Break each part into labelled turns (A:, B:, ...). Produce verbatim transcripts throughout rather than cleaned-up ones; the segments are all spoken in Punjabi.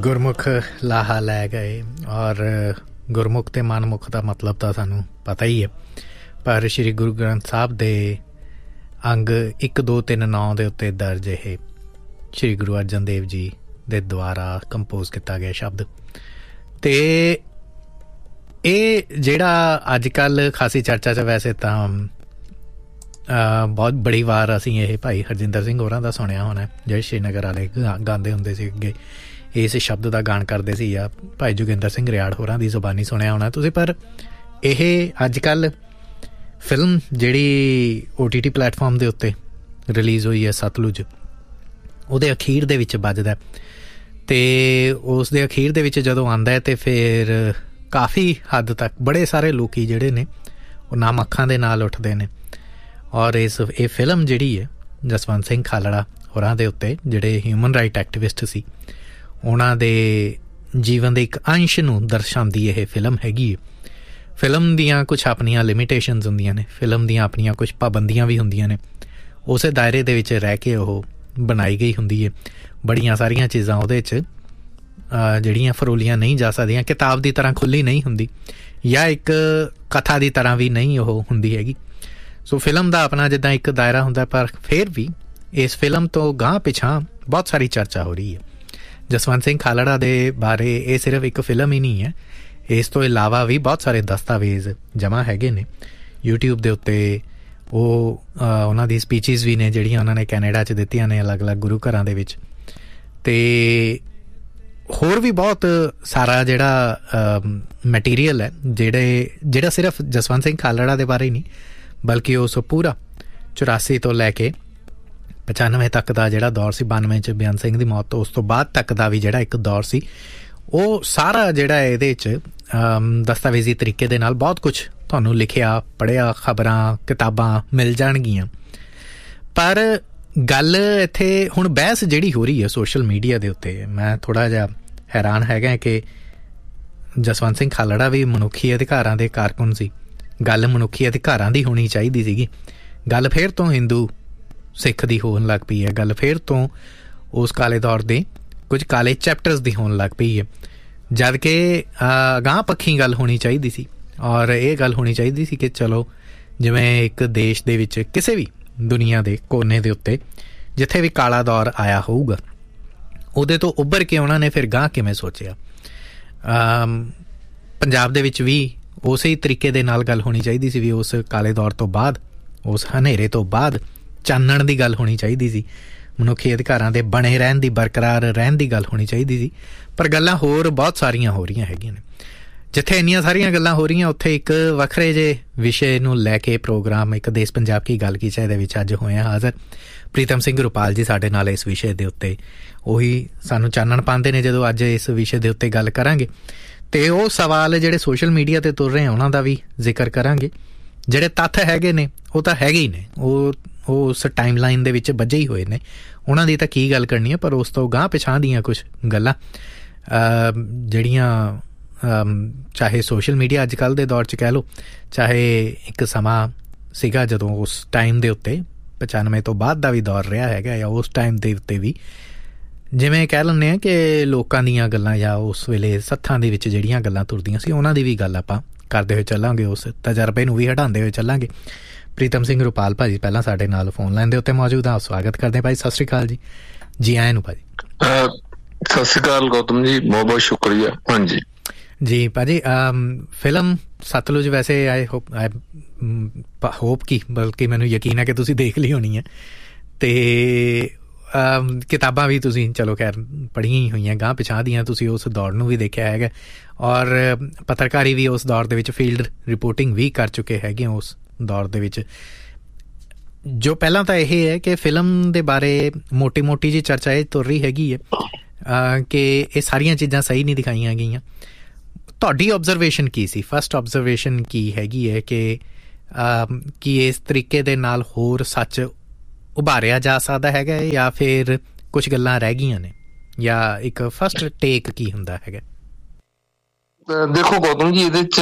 A: ਗੁਰਮੁਖ ਲਾਹਾ ਲੈ ਗਏ ਔਰ ਗੁਰਮੁਖ ਅਤੇ ਮਨਮੁਖ ਦਾ ਮਤਲਬ ਤਾਂ ਸਾਨੂੰ ਪਤਾ ਹੀ ਹੈ, ਪਰ ਸ਼੍ਰੀ ਗੁਰੂ ਗ੍ਰੰਥ ਸਾਹਿਬ ਦੇ ਅੰਗ ਇੱਕ ਦੋ ਤਿੰਨ ਨੌ ਦੇ ਉੱਤੇ ਦਰਜ ਇਹ ਸ਼੍ਰੀ ਗੁਰੂ ਅਰਜਨ ਦੇਵ ਜੀ ਦੇ ਦੁਆਰਾ ਕੰਪੋਜ਼ ਕੀਤਾ ਗਿਆ ਸ਼ਬਦ। ਅਤੇ ਇਹ ਜਿਹੜਾ ਅੱਜ ਕੱਲ੍ਹ ਖਾਸੀ ਚਰਚਾ 'ਚ ਵੈਸੇ ਤਾਂ ਬਹੁਤ ਬੜੀ ਵਾਰ ਅਸੀਂ ਇਹ ਭਾਈ ਹਰਜਿੰਦਰ ਸਿੰਘ ਹੋਰਾਂ ਦਾ ਸੁਣਿਆ ਹੋਣਾ, ਜਿਹੜੇ ਸ਼੍ਰੀਨਗਰ ਵਾਲੇ ਗਾ ਗਾਉਂਦੇ ਹੁੰਦੇ ਸੀ ਅੱਗੇ, ਇਸ ਸ਼ਬਦ ਦਾ ਗਾਣ ਕਰਦੇ ਸੀ, ਜਾਂ ਭਾਈ ਜੋਗਿੰਦਰ ਸਿੰਘ ਰਿਆੜ ਹੋਰਾਂ ਦੀ ਜ਼ੁਬਾਨੀ ਸੁਣਿਆ ਹੋਣਾ ਤੁਸੀਂ। ਪਰ ਇਹ ਅੱਜ ਕੱਲ੍ਹ ਫਿਲਮ ਜਿਹੜੀ ਓ ਟੀ ਟੀ ਪਲੈਟਫਾਰਮ ਦੇ ਉੱਤੇ ਰਿਲੀਜ਼ ਹੋਈ ਹੈ ਸਤਲੁਜ, ਉਹਦੇ ਅਖੀਰ ਦੇ ਵਿੱਚ ਵੱਜਦਾ, ਅਤੇ ਉਸ ਦੇ ਅਖੀਰ ਦੇ ਵਿੱਚ ਜਦੋਂ ਆਉਂਦਾ ਅਤੇ ਫਿਰ ਕਾਫੀ ਹੱਦ ਤੱਕ ਬੜੇ ਸਾਰੇ ਲੋਕ ਜਿਹੜੇ ਨੇ ਉਹ ਨਮ ਅੱਖਾਂ ਦੇ ਨਾਲ ਉੱਠਦੇ ਨੇ। ਔਰ ਇਸ ਇਹ ਫਿਲਮ ਜਿਹੜੀ ਹੈ ਜਸਵੰਤ ਸਿੰਘ ਖਾਲੜਾ ਹੋਰਾਂ ਦੇ ਉੱਤੇ, ਜਿਹੜੇ ਹਿਊਮਨ ਰਾਈਟ ਐਕਟਿਵਿਸਟ ਸੀ, ਉਹਨਾਂ ਦੇ ਜੀਵਨ ਦੇ ਇੱਕ ਅੰਸ਼ ਨੂੰ ਦਰਸਾਉਂਦੀ ਇਹ ਫਿਲਮ ਹੈਗੀ ਹੈ। ਫਿਲਮ ਦੀਆਂ ਕੁਛ ਆਪਣੀਆਂ ਲਿਮੀਟੇਸ਼ਨਸ ਹੁੰਦੀਆਂ ਨੇ, ਫਿਲਮ ਦੀਆਂ ਆਪਣੀਆਂ ਕੁਛ ਪਾਬੰਦੀਆਂ ਵੀ ਹੁੰਦੀਆਂ ਨੇ, ਉਸੇ ਦਾਇਰੇ ਦੇ ਵਿੱਚ ਰਹਿ ਕੇ ਉਹ ਬਣਾਈ ਗਈ ਹੁੰਦੀ ਹੈ। ਬੜੀਆਂ ਸਾਰੀਆਂ ਚੀਜ਼ਾਂ ਉਹਦੇ 'ਚ ਜਿਹੜੀਆਂ ਫਰੋਲੀਆਂ ਨਹੀਂ ਜਾ ਸਕਦੀਆਂ, ਕਿਤਾਬ ਦੀ ਤਰ੍ਹਾਂ ਖੁੱਲ੍ਹੀ ਨਹੀਂ ਹੁੰਦੀ, ਜਾਂ ਇੱਕ ਕਥਾ ਦੀ ਤਰ੍ਹਾਂ ਵੀ ਨਹੀਂ ਉਹ ਹੁੰਦੀ ਹੈਗੀ। ਸੋ ਫਿਲਮ ਦਾ ਆਪਣਾ ਜਿੱਦਾਂ ਇੱਕ ਦਾਇਰਾ ਹੁੰਦਾ, ਪਰ ਫਿਰ ਵੀ ਇਸ ਫਿਲਮ ਤੋਂ ਗਾਂਹ ਪਿਛਾਂ ਬਹੁਤ ਸਾਰੀ ਚਰਚਾ ਹੋ ਰਹੀ ਹੈ। ਜਸਵੰਤ ਸਿੰਘ ਖਾਲੜਾ ਦੇ ਬਾਰੇ ਇਹ ਸਿਰਫ ਇੱਕ ਫਿਲਮ ਹੀ ਨਹੀਂ ਹੈ, ਇਸ ਤੋਂ ਇਲਾਵਾ ਵੀ ਬਹੁਤ ਸਾਰੇ ਦਸਤਾਵੇਜ਼ ਜਮ੍ਹਾਂ ਹੈਗੇ ਨੇ ਯੂਟਿਊਬ ਦੇ ਉੱਤੇ। ਉਹ ਉਹਨਾਂ ਦੀ ਸਪੀਚਿਸ ਵੀ ਨੇ ਜਿਹੜੀਆਂ ਉਹਨਾਂ ਨੇ ਕੈਨੇਡਾ 'ਚ ਦਿੱਤੀਆਂ ਨੇ ਅਲੱਗ ਅਲੱਗ ਗੁਰੂ ਘਰਾਂ ਦੇ ਵਿੱਚ, ਅਤੇ ਹੋਰ ਵੀ ਬਹੁਤ ਸਾਰਾ ਜਿਹੜਾ ਮਟੀਰੀਅਲ ਹੈ ਜਿਹੜੇ ਜਿਹੜਾ ਸਿਰਫ ਜਸਵੰਤ ਸਿੰਘ ਖਾਲੜਾ ਦੇ ਬਾਰੇ ਹੀ ਨਹੀਂ, ਬਲਕਿ ਉਸ ਪੂਰਾ ਚੁਰਾਸੀ ਤੋਂ ਲੈ ਕੇ ਪਚਾਨਵੇਂ ਤੱਕ ਦਾ ਜਿਹੜਾ ਦੌਰ ਸੀ, ਬਾਨਵੇਂ 'ਚ ਬੇਅੰਤ ਸਿੰਘ ਦੀ ਮੌਤ ਤੋਂ ਉਸ ਤੋਂ ਬਾਅਦ ਤੱਕ ਦਾ ਵੀ ਜਿਹੜਾ ਇੱਕ ਦੌਰ ਸੀ, ਉਹ ਸਾਰਾ ਜਿਹੜਾ ਇਹਦੇ 'ਚ ਦਸਤਾਵੇਜ਼ੀ ਤਰੀਕੇ ਦੇ ਨਾਲ ਬਹੁਤ ਕੁਛ ਤੁਹਾਨੂੰ ਲਿਖਿਆ ਪੜ੍ਹਿਆ, ਖਬਰਾਂ ਕਿਤਾਬਾਂ ਮਿਲ ਜਾਣਗੀਆਂ। ਪਰ ਗੱਲ ਇੱਥੇ ਹੁਣ ਬਹਿਸ ਜਿਹੜੀ ਹੋ ਰਹੀ ਹੈ ਸੋਸ਼ਲ ਮੀਡੀਆ ਦੇ ਉੱਤੇ, ਮੈਂ ਥੋੜ੍ਹਾ ਜਿਹਾ ਹੈਰਾਨ ਹੈਗਾ ਕਿ ਜਸਵੰਤ ਸਿੰਘ ਖਾਲੜਾ ਵੀ ਮਨੁੱਖੀ ਅਧਿਕਾਰਾਂ ਦੇ ਕਾਰਕੁਨ ਸੀ, ਗੱਲ ਮਨੁੱਖੀ ਅਧਿਕਾਰਾਂ ਦੀ ਹੋਣੀ ਚਾਹੀਦੀ ਸੀਗੀ, ਗੱਲ ਫਿਰ ਤੋਂ ਹਿੰਦੂ ਸਿੱਖ ਦੀ ਹੋਣ ਲੱਗ ਪਈ ਹੈ, ਗੱਲ ਫਿਰ ਤੋਂ ਉਸ ਕਾਲੇ ਦੌਰ ਦੇ ਕੁਝ ਕਾਲੇ ਚੈਪਟਰਸ ਦੀ ਹੋਣ ਲੱਗ ਪਈ ਹੈ, ਜਦ ਕਿ ਅਗਾਂਹ ਪੱਖੀ ਗੱਲ ਹੋਣੀ ਚਾਹੀਦੀ ਸੀ। ਔਰ ਇਹ ਗੱਲ ਹੋਣੀ ਚਾਹੀਦੀ ਸੀ ਕਿ ਚਲੋ ਜਿਵੇਂ ਇੱਕ ਦੇਸ਼ ਦੇ ਵਿੱਚ ਕਿਸੇ ਵੀ ਦੁਨੀਆ ਦੇ ਕੋਨੇ ਦੇ ਉੱਤੇ ਜਿੱਥੇ ਵੀ ਕਾਲਾ ਦੌਰ ਆਇਆ ਹੋਊਗਾ, ਉਹਦੇ ਤੋਂ ਉੱਭਰ ਕੇ ਉਹਨਾਂ ਨੇ ਫਿਰ ਗਾਂਹ ਕਿਵੇਂ ਸੋਚਿਆ। ਪੰਜਾਬ ਦੇ ਵਿੱਚ ਵੀ ਉਸੇ ਤਰੀਕੇ ਦੇ ਨਾਲ ਗੱਲ ਹੋਣੀ ਚਾਹੀਦੀ ਸੀ ਵੀ ਉਸ ਕਾਲੇ ਦੌਰ ਤੋਂ ਬਾਅਦ, ਉਸ ਹਨੇਰੇ ਤੋਂ ਬਾਅਦ ਚਾਨਣ ਦੀ ਗੱਲ ਹੋਣੀ ਚਾਹੀਦੀ ਸੀ, ਮਨੁੱਖੀ ਅਧਿਕਾਰਾਂ ਦੇ ਬਣੇ ਰਹਿਣ ਦੀ, ਬਰਕਰਾਰ ਰਹਿਣ ਦੀ ਗੱਲ ਹੋਣੀ ਚਾਹੀਦੀ ਸੀ। ਪਰ ਗੱਲਾਂ ਹੋਰ ਬਹੁਤ ਸਾਰੀਆਂ ਹੋ ਰਹੀਆਂ ਹੈਗੀਆਂ ਨੇ। ਜਿੱਥੇ ਇੰਨੀਆਂ ਸਾਰੀਆਂ ਗੱਲਾਂ ਹੋ ਰਹੀਆਂ, ਉੱਥੇ ਇੱਕ ਵੱਖਰੇ ਜਿਹੇ ਵਿਸ਼ੇ ਨੂੰ ਲੈ ਕੇ ਪ੍ਰੋਗਰਾਮ ਇੱਕ ਦੇਸ਼ ਪੰਜਾਬ ਕੀ ਗੱਲ ਕੀਚਾ ਦੇ ਵਿੱਚ ਅੱਜ ਹੋਏ ਹਾਜ਼ਰ ਪ੍ਰੀਤਮ ਸਿੰਘ ਰੁਪਾਲ ਜੀ ਸਾਡੇ ਨਾਲ ਇਸ ਵਿਸ਼ੇ ਦੇ ਉੱਤੇ ਉਹੀ ਸਾਨੂੰ ਚਾਨਣ ਪਾਉਂਦੇ ਨੇ ਜਦੋਂ ਅੱਜ ਇਸ ਵਿਸ਼ੇ ਦੇ ਉੱਤੇ ਗੱਲ ਕਰਾਂਗੇ। ਅਤੇ ਉਹ ਸਵਾਲ ਜਿਹੜੇ ਸੋਸ਼ਲ ਮੀਡੀਆ 'ਤੇ ਤੁਰ ਰਹੇ ਉਹਨਾਂ ਦਾ ਵੀ ਜ਼ਿਕਰ ਕਰਾਂਗੇ। ਜਿਹੜੇ ਤੱਥ ਹੈਗੇ ਨੇ ਉਹ ਤਾਂ ਹੈਗੇ ਹੀ ਨੇ, ਉਹ ਉਹ ਉਸ ਟਾਈਮ ਲਾਈਨ ਦੇ ਵਿੱਚ ਬੱਝੇ ਹੀ ਹੋਏ ਨੇ, ਉਹਨਾਂ ਦੀ ਤਾਂ ਕੀ ਗੱਲ ਕਰਨੀ ਹੈ। ਪਰ ਉਸ ਤੋਂ ਗਾਂਹ ਪਿਛਾਂ ਦੀਆਂ ਕੁਛ ਗੱਲਾਂ ਜਿਹੜੀਆਂ ਚਾਹੇ ਸੋਸ਼ਲ ਮੀਡੀਆ ਅੱਜ ਕੱਲ੍ਹ ਦੇ ਦੌਰ 'ਚ ਕਹਿ ਲਓ, ਚਾਹੇ ਇੱਕ ਸਮਾਂ ਸੀਗਾ ਜਦੋਂ ਉਸ ਟਾਈਮ ਦੇ ਉੱਤੇ ਪਚਾਨਵੇਂ ਤੋਂ ਬਾਅਦ ਦਾ ਵੀ ਦੌਰ ਰਿਹਾ ਹੈਗਾ, ਜਾਂ ਉਸ ਟਾਈਮ ਦੇ ਉੱਤੇ ਵੀ ਜਿਵੇਂ ਕਹਿ ਲੈਂਦੇ ਹਾਂ ਕਿ ਲੋਕਾਂ ਦੀਆਂ ਗੱਲਾਂ ਜਾਂ ਉਸ ਵੇਲੇ ਸੱਥਾਂ ਦੇ ਵਿੱਚ ਜਿਹੜੀਆਂ ਗੱਲਾਂ ਤੁਰਦੀਆਂ ਸੀ, ਉਹਨਾਂ ਦੀ ਵੀ ਗੱਲ ਆਪਾਂ ਕਰਦੇ ਹੋਏ ਚੱਲਾਂਗੇ, ਉਸ ਤਜਰਬੇ ਨੂੰ ਵੀ ਹਟਾਉਂਦੇ ਹੋਏ ਚੱਲਾਂਗੇ। ਪ੍ਰੀਤਮ ਸਿੰਘ ਰੁਪਾਲ ਭਾਜੀ ਪਹਿਲਾਂ ਸਾਡੇ ਨਾਲ ਫੋਨ ਲਾਈਨ ਦੇ ਉੱਤੇ ਮੌਜੂਦ ਆ, ਸਵਾਗਤ ਕਰਦੇ ਭਾਈ। ਸਤਿ ਸ਼੍ਰੀ ਅਕਾਲ ਜੀ। ਜੀ ਆਇਆਂ ਨੂੰ ਭਾਜੀ।
B: ਸਤਿ ਸ਼੍ਰੀ ਅਕਾਲ ਗੌਤਮ ਜੀ, ਬਹੁਤ ਬਹੁਤ ਸ਼ੁਕਰੀਆ। ਹਾਂਜੀ
A: ਜੀ ਭਾਜੀ, ਫਿਲਮ ਸਤਲੁਜ ਵੈਸੇ ਆਈ ਹੋਪ ਆਈ ਹੋਪ ਕੀ ਬਲਕਿ ਮੈਨੂੰ ਯਕੀਨ ਹੈ ਕਿ ਤੁਸੀਂ ਦੇਖ ਲਈ ਹੋਣੀ ਹੈ, ਅਤੇ ਕਿਤਾਬਾਂ ਵੀ ਤੁਸੀਂ ਚਲੋ ਖੈਰ ਪੜ੍ਹੀਆਂ ਹੀ ਹੋਈਆਂ ਗਾਂਹ ਪਿਛਾਂ ਦੀਆਂ, ਤੁਸੀਂ ਉਸ ਦੌਰ ਨੂੰ ਵੀ ਦੇਖਿਆ ਹੈਗਾ, ਔਰ ਪੱਤਰਕਾਰੀ ਵੀ ਉਸ ਦੌਰ ਦੇ ਵਿੱਚ ਫੀਲਡ ਰਿਪੋਰਟਿੰਗ ਵੀ ਕਰ ਚੁੱਕੇ ਹੈਗੇ ਉਸ ਦੌਰ ਦੇ ਵਿੱਚ। ਜੋ ਪਹਿਲਾਂ ਤਾਂ ਇਹ ਹੈ ਕਿ ਫਿਲਮ ਦੇ ਬਾਰੇ ਮੋਟੀ ਮੋਟੀ ਜਿਹੀ ਚਰਚਾ ਇਹ ਤੁਰ ਰਹੀ ਹੈਗੀ ਹੈ ਕਿ ਇਹ ਸਾਰੀਆਂ ਚੀਜ਼ਾਂ ਸਹੀ ਨਹੀਂ ਦਿਖਾਈਆਂ ਗਈਆਂ। ਤੁਹਾਡੀ ਓਬਜ਼ਰਵੇਸ਼ਨ ਕੀ ਸੀ, ਫਸਟ ਓਬਜ਼ਰਵੇਸ਼ਨ ਕੀ ਹੈਗੀ ਹੈ ਕਿ ਕੀ ਇਸ ਤਰੀਕੇ ਦੇ ਨਾਲ ਹੋਰ ਸੱਚ ਉਭਾਰਿਆ ਜਾ ਸਕਦਾ ਹੈਗਾ, ਜਾਂ ਫਿਰ ਕੁਛ ਗੱਲਾਂ ਰਹਿ ਗਈਆਂ ਨੇ, ਜਾਂ ਇੱਕ ਫਸਟ ਟੇਕ ਕੀ ਹੁੰਦਾ ਹੈਗਾ?
B: ਦੇਖੋ ਗੌਤਮ ਜੀ, ਇਹਦੇ 'ਚ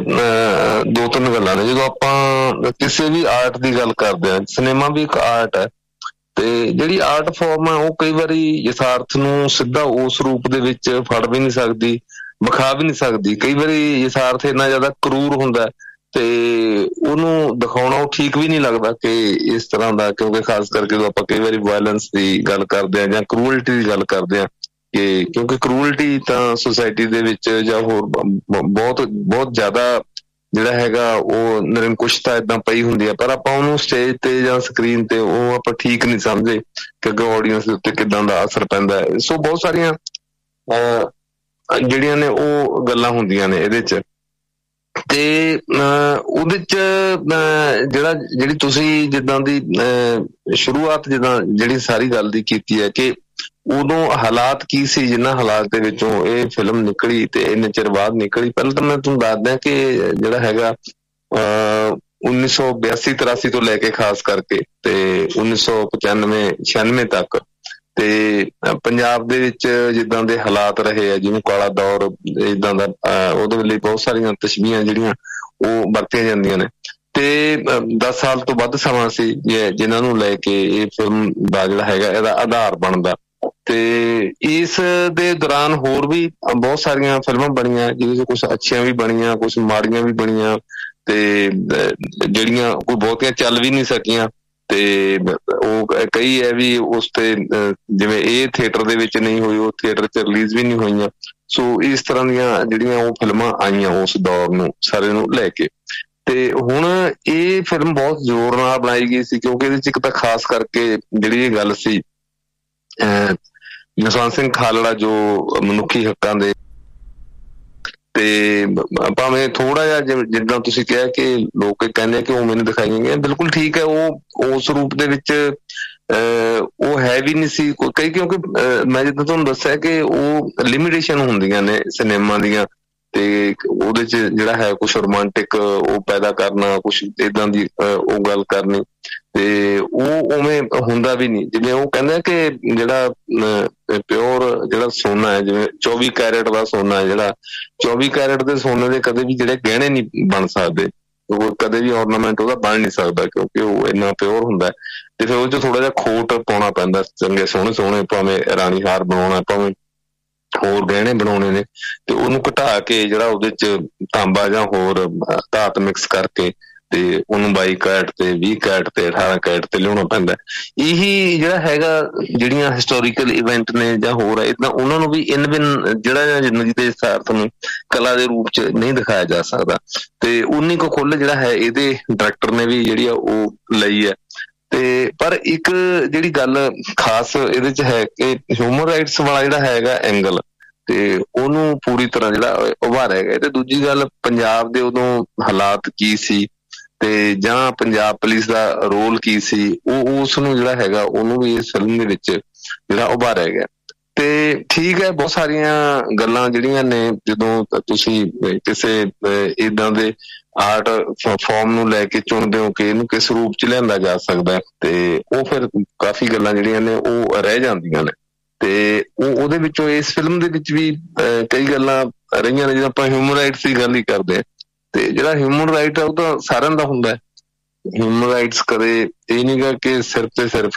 B: ਦੋ ਤਿੰਨ ਗੱਲਾਂ ਨੇ। ਜਦੋਂ ਆਪਾਂ ਕਿਸੇ ਵੀ ਆਰਟ ਦੀ ਗੱਲ ਕਰਦੇ ਹਾਂ, ਸਿਨੇਮਾ ਵੀ ਇੱਕ ਆਰਟ ਹੈ, ਤੇ ਜਿਹੜੀ ਆਰਟ ਫਾਰਮ ਆ ਉਹ ਕਈ ਵਾਰੀ ਯਥਾਰਥ ਨੂੰ ਸਿੱਧਾ ਉਸ ਰੂਪ ਦੇ ਵਿੱਚ ਫੜ ਵੀ ਨਹੀਂ ਸਕਦੀ, ਵਿਖਾ ਵੀ ਨਹੀਂ ਸਕਦੀ। ਕਈ ਵਾਰੀ ਯਥਾਰਥ ਇੰਨਾ ਜ਼ਿਆਦਾ ਕਰੂਰ ਹੁੰਦਾ ਤੇ ਉਹਨੂੰ ਦਿਖਾਉਣਾ ਉਹ ਠੀਕ ਵੀ ਨਹੀਂ ਲੱਗਦਾ ਕਿ ਇਸ ਤਰ੍ਹਾਂ ਦਾ, ਕਿਉਂਕਿ ਖਾਸ ਕਰਕੇ ਜਦੋਂ ਆਪਾਂ ਕਈ ਵਾਰੀ ਵਾਇਲੈਂਸ ਦੀ ਗੱਲ ਕਰਦੇ ਹਾਂ ਜਾਂ ਕਰੂਅਲਟੀ ਦੀ ਗੱਲ ਕਰਦੇ ਹਾਂ, ਕਿ ਕਿਉਂਕਿ ਕਰੂਅਲਟੀ ਤਾਂ ਸੁਸਾਇਟੀ ਦੇ ਵਿੱਚ ਜਾਂ ਹੋਰ ਬਹੁਤ ਬਹੁਤ ਜ਼ਿਆਦਾ ਜਿਹੜਾ ਹੈਗਾ ਉਹ ਨਿਰੰਕੁਸ਼ਤਾ ਏਦਾਂ ਪਈ ਹੁੰਦੀ ਹੈ, ਪਰ ਆਪਾਂ ਉਹਨੂੰ ਸਟੇਜ ਤੇ ਜਾਂ ਸਕਰੀਨ ਤੇ ਉਹ ਆਪਾਂ ਠੀਕ ਨਹੀਂ ਸਮਝੇ ਕਿ ਅੱਗੇ ਆਡੀਅנס ਦੇ ਉੱਤੇ ਕਿੱਦਾਂ ਦਾ ਅਸਰ ਪੈਂਦਾ ਹੈ। ਸੋ ਬਹੁਤ ਸਾਰੀਆਂ ਅਹ ਜਿਹੜੀਆਂ ਨੇ ਉਹ ਗੱਲਾਂ ਹੁੰਦੀਆਂ ਨੇ ਇਹਦੇ 'ਚ, ਤੇ ਅਹ ਉਹਦੇ 'ਚ ਜਿਹੜਾ ਜਿਹੜੀ ਤੁਸੀਂ ਜਿੱਦਾਂ ਦੀ ਅਹ ਸ਼ੁਰੂਆਤ ਜਿੱਦਾਂ ਜਿਹੜੀ ਸਾਰੀ ਗੱਲ ਦੀ ਕੀਤੀ ਹੈ ਕਿ ਉਦੋਂ ਹਾਲਾਤ ਕੀ ਸੀ ਜਿਨ੍ਹਾਂ ਹਾਲਾਤ ਦੇ ਵਿੱਚੋਂ ਇਹ ਫਿਲਮ ਨਿਕਲੀ ਤੇ ਇੰਨੇ ਚਿਰ ਬਾਅਦ ਨਿਕਲੀ। ਪਹਿਲਾਂ ਤਾਂ ਮੈਂ ਤੁਹਾਨੂੰ ਦੱਸ ਦਿਆਂ ਕਿ ਜਿਹੜਾ ਹੈਗਾ ਅਹ ਉੱਨੀ ਸੌ ਬਿਆਸੀ ਤਰਾਸੀ ਤੋਂ ਲੈ ਕੇ ਖਾਸ ਕਰਕੇ ਤੇ ਉੱਨੀ ਸੌ ਪਚਾਨਵੇਂ ਛਿਆਨਵੇਂ ਤੱਕ ਤੇ ਪੰਜਾਬ ਦੇ ਵਿੱਚ ਜਿੱਦਾਂ ਦੇ ਹਾਲਾਤ ਰਹੇ ਆ, ਜਿਵੇਂ ਕਾਲਾ ਦੌਰ ਏਦਾਂ ਦਾ, ਉਹਦੇ ਵੇਲੇ ਬਹੁਤ ਸਾਰੀਆਂ ਤਸ਼ਬੀਹਾਂ ਜਿਹੜੀਆਂ ਉਹ ਵਰਤੀਆਂ ਜਾਂਦੀਆਂ ਨੇ ਤੇ ਦਸ ਸਾਲ ਤੋਂ ਵੱਧ ਸਮਾਂ ਸੀ ਜਿਨ੍ਹਾਂ ਨੂੰ ਲੈ ਕੇ ਇਹ ਫਿਲਮ ਦਾ ਜਿਹੜਾ ਹੈਗਾ ਇਹਦਾ ਆਧਾਰ ਬਣਦਾ। ਤੇ ਇਸ ਦੇ ਦੌਰਾਨ ਹੋਰ ਵੀ ਬਹੁਤ ਸਾਰੀਆਂ ਫਿਲਮਾਂ ਬਣੀਆਂ, ਜਿਹਦੇ 'ਚ ਕੁਛ ਅੱਛੀਆਂ ਵੀ ਬਣੀਆਂ, ਕੁਛ ਮਾੜੀਆਂ ਵੀ ਬਣੀਆਂ ਤੇ ਜਿਹੜੀਆਂ ਕੋਈ ਬਹੁਤੀਆਂ ਚੱਲ ਵੀ ਨਹੀਂ ਸਕੀਆਂ ਤੇ ਉਹ ਕਈ ਹੈ ਵੀ ਉਸ ਤੇ ਜਿਵੇਂ ਇਹ ਥੀਏਟਰ ਦੇ ਵਿੱਚ ਨਹੀਂ ਹੋਈ, ਉਹ ਥੀਏਟਰ 'ਚ ਰਿਲੀਜ਼ ਵੀ ਨਹੀਂ ਹੋਈਆਂ। ਸੋ ਇਸ ਤਰ੍ਹਾਂ ਦੀਆਂ ਜਿਹੜੀਆਂ ਉਹ ਫਿਲਮਾਂ ਆਈਆਂ ਉਸ ਦੌਰ ਨੂੰ ਸਾਰੇ ਨੂੰ ਲੈ ਕੇ। ਤੇ ਹੁਣ ਇਹ ਫਿਲਮ ਬਹੁਤ ਜ਼ੋਰ ਨਾਲ ਬਣਾਈ ਗਈ ਸੀ ਕਿਉਂਕਿ ਇਹਦੇ 'ਚ ਇੱਕ ਤਾਂ ਖਾਸ ਕਰਕੇ ਜਿਹੜੀ ਇਹ ਗੱਲ ਸੀ ਅਹ ਜਸਵੰਤ ਸਿੰਘ ਖਾਲੜਾ ਜੋ ਮਨੁੱਖੀ ਹੱਕਾਂ ਦੇ, ਤੇ ਭਾਵੇਂ ਥੋੜਾ ਜਿਹਾ ਜਿੱਦਾਂ ਤੁਸੀਂ ਕਿਹਾ ਕਿ ਲੋਕ ਕਹਿੰਦੇ ਕਿ ਉਹ ਮੈਨੂੰ ਦਿਖਾਈਆਂ ਗਈਆਂ, ਬਿਲਕੁਲ ਠੀਕ ਹੈ, ਉਹ ਉਸ ਰੂਪ ਦੇ ਵਿੱਚ ਅਹ ਉਹ ਹੈ ਵੀ ਨਹੀਂ ਸੀ ਕਈ, ਕਿਉਂਕਿ ਮੈਂ ਜਿੱਦਾਂ ਤੁਹਾਨੂੰ ਦੱਸਿਆ ਕਿ ਉਹ ਲਿਮਿਟੇਸ਼ਨ ਹੁੰਦੀਆਂ ਨੇ ਸਿਨੇਮਾ ਦੀਆਂ ਤੇ ਉਹਦੇ 'ਚ ਜਿਹੜਾ ਹੈ ਕੁਛ ਰੋਮਾਂਟਿਕ ਉਹ ਪੈਦਾ ਕਰਨਾ, ਕੁਛ ਏਦਾਂ ਦੀ ਉਹ ਗੱਲ ਕਰਨੀ ਤੇ ਉਹ ਉਵੇਂ ਹੁੰਦਾ ਵੀ ਨਹੀਂ। ਜਿਵੇਂ ਉਹ ਕਹਿੰਦੇ ਕਿ ਜਿਹੜਾ ਪਿਓਰ ਜਿਹੜਾ ਸੋਨਾ ਹੈ, ਜਿਵੇਂ ਚੌਵੀ ਕੈਰਟ ਦਾ ਸੋਨਾ ਹੈ, ਜਿਹੜਾ ਚੌਵੀ ਕੈਰਟ ਦੇ ਸੋਨੇ ਦੇ ਕਦੇ ਵੀ ਜਿਹੜੇ ਗਹਿਣੇ ਨਹੀਂ ਬਣ ਸਕਦੇ, ਉਹ ਕਦੇ ਵੀ ਔਰਨਾਮੈਂਟ ਉਹਦਾ ਬਣ ਨਹੀਂ ਸਕਦਾ ਕਿਉਂਕਿ ਉਹ ਇੰਨਾ ਪਿਓਰ ਹੁੰਦਾ ਤੇ ਫਿਰ ਉਹ 'ਚ ਥੋੜਾ ਜਿਹਾ ਖੋਟ ਪਾਉਣਾ ਪੈਂਦਾ। ਚੰਗੇ ਸੋਹਣੇ ਸੋਹਣੇ ਭਾਵੇਂ ਰਾਣੀ ਹਾਰ ਬਣਾਉਣਾ, ਭਾਵੇਂ ਹੋਰ ਗਹਿਣੇ ਬਣਾਉਣੇ ਨੇ ਤੇ ਉਹਨੂੰ ਘਟਾ ਕੇ ਜਿਹੜਾ ਉਹਦੇ 'ਚ ਤਾਂਬਾ ਜਾਂ ਹੋਰ ਧਾਤ ਮਿਕਸ ਕਰਕੇ ਤੇ ਉਹਨੂੰ ਬਾਈ ਕੈਰਟ ਤੇ ਵੀਹ ਕੈਰਟ ਤੇ ਅਠਾਰਾਂ ਕੈਰਟ ਤੇ ਲਿਆਉਣਾ ਪੈਂਦਾ। ਇਹੀ ਜਿਹੜਾ ਹੈਗਾ ਜਿਹੜੀਆਂ ਹਿਸਟੋਰੀਕਲ ਇਵੈਂਟ ਨੇ ਜਾਂ ਹੋਰ ਏਦਾਂ ਉਹਨਾਂ ਨੂੰ ਵੀ ਇਨ ਬਿਨ ਜਿਹੜਾ ਜ਼ਿੰਦਗੀ ਦੇ ਯਥਾਰਥ ਨੂੰ ਕਲਾ ਦੇ ਰੂਪ 'ਚ ਨਹੀਂ ਦਿਖਾਇਆ ਜਾ ਸਕਦਾ ਤੇ ਉਨੀ ਕੁ ਖੁੱਲ੍ਹ ਜਿਹੜਾ ਹੈ ਇਹਦੇ ਡਾਇਰੈਕਟਰ ਨੇ ਵੀ ਜਿਹੜੀ ਆ ਉਹ ਲਈ ਹੈ। ਤੇ ਪਰ ਇੱਕ ਜਿਹੜੀ ਗੱਲ ਖਾਸ ਇਹਦੇ 'ਚ ਹੈ ਕਿ ਹਿਊਮਨ ਰਾਈਟਸ ਵਾਲਾ ਜਿਹੜਾ ਹੈਗਾ ਐਂਗਲ ਤੇ ਉਹਨੂੰ ਪੂਰੀ ਤਰ੍ਹਾਂ ਜਿਹੜਾ ਉਭਾਰਿਆ ਗਿਆ। ਤੇ ਦੂਜੀ ਗੱਲ ਪੰਜਾਬ ਦੇ ਉਦੋਂ ਹਾਲਾਤ ਕੀ ਸੀ ਤੇ ਜਾਂ ਪੰਜਾਬ ਪੁਲਿਸ ਦਾ ਰੋਲ ਕੀ ਸੀ, ਉਹ ਉਸ ਨੂੰ ਜਿਹੜਾ ਹੈਗਾ ਉਹਨੂੰ ਵੀ ਇਸ ਫਿਲਮ ਦੇ ਵਿੱਚ ਜਿਹੜਾ ਉਭਾਰਿਆ ਗਿਆ। ਤੇ ਠੀਕ ਹੈ, ਬਹੁਤ ਸਾਰੀਆਂ ਗੱਲਾਂ ਜਿਹੜੀਆਂ ਨੇ ਜਦੋਂ ਤੁਸੀਂ ਕਿਸੇ ਏਦਾਂ ਦੇ ਆਰਟ ਫਾਰਮ ਨੂੰ ਲੈ ਕੇ ਚੁਣਦੇ ਹੋ ਕਿ ਇਹਨੂੰ ਕਿਸ ਰੂਪ 'ਚ ਲਿਆਂਦਾ ਜਾ ਸਕਦਾ ਤੇ ਉਹ ਫਿਰ ਕਾਫੀ ਗੱਲਾਂ ਜਿਹੜੀਆਂ ਨੇ ਉਹ ਰਹਿ ਜਾਂਦੀਆਂ ਨੇ ਤੇ ਉਹ ਉਹਦੇ ਵਿੱਚੋਂ ਇਸ ਫਿਲਮ ਦੇ ਵਿੱਚ ਵੀ ਕਈ ਗੱਲਾਂ ਰਹੀਆਂ ਨੇ। ਜਦੋਂ ਆਪਾਂ ਹਿਊਮਨ ਰਾਈਟਸ ਦੀ ਗੱਲ ਹੀ ਕਰਦੇ ਹਾਂ ਤੇ ਜਿਹੜਾ ਹਿਊਮਨ ਰਾਈਟ ਆ ਉਹ ਤਾਂ ਸਾਰਿਆਂ ਦਾ ਹੁੰਦਾ ਹੈ। ਹਿਊਮਨ ਰਾਈਟਸ ਕਦੇ ਇਹ ਨੀ ਗਾ ਕਿ ਸਿਰਫ ਤੇ ਸਿਰਫ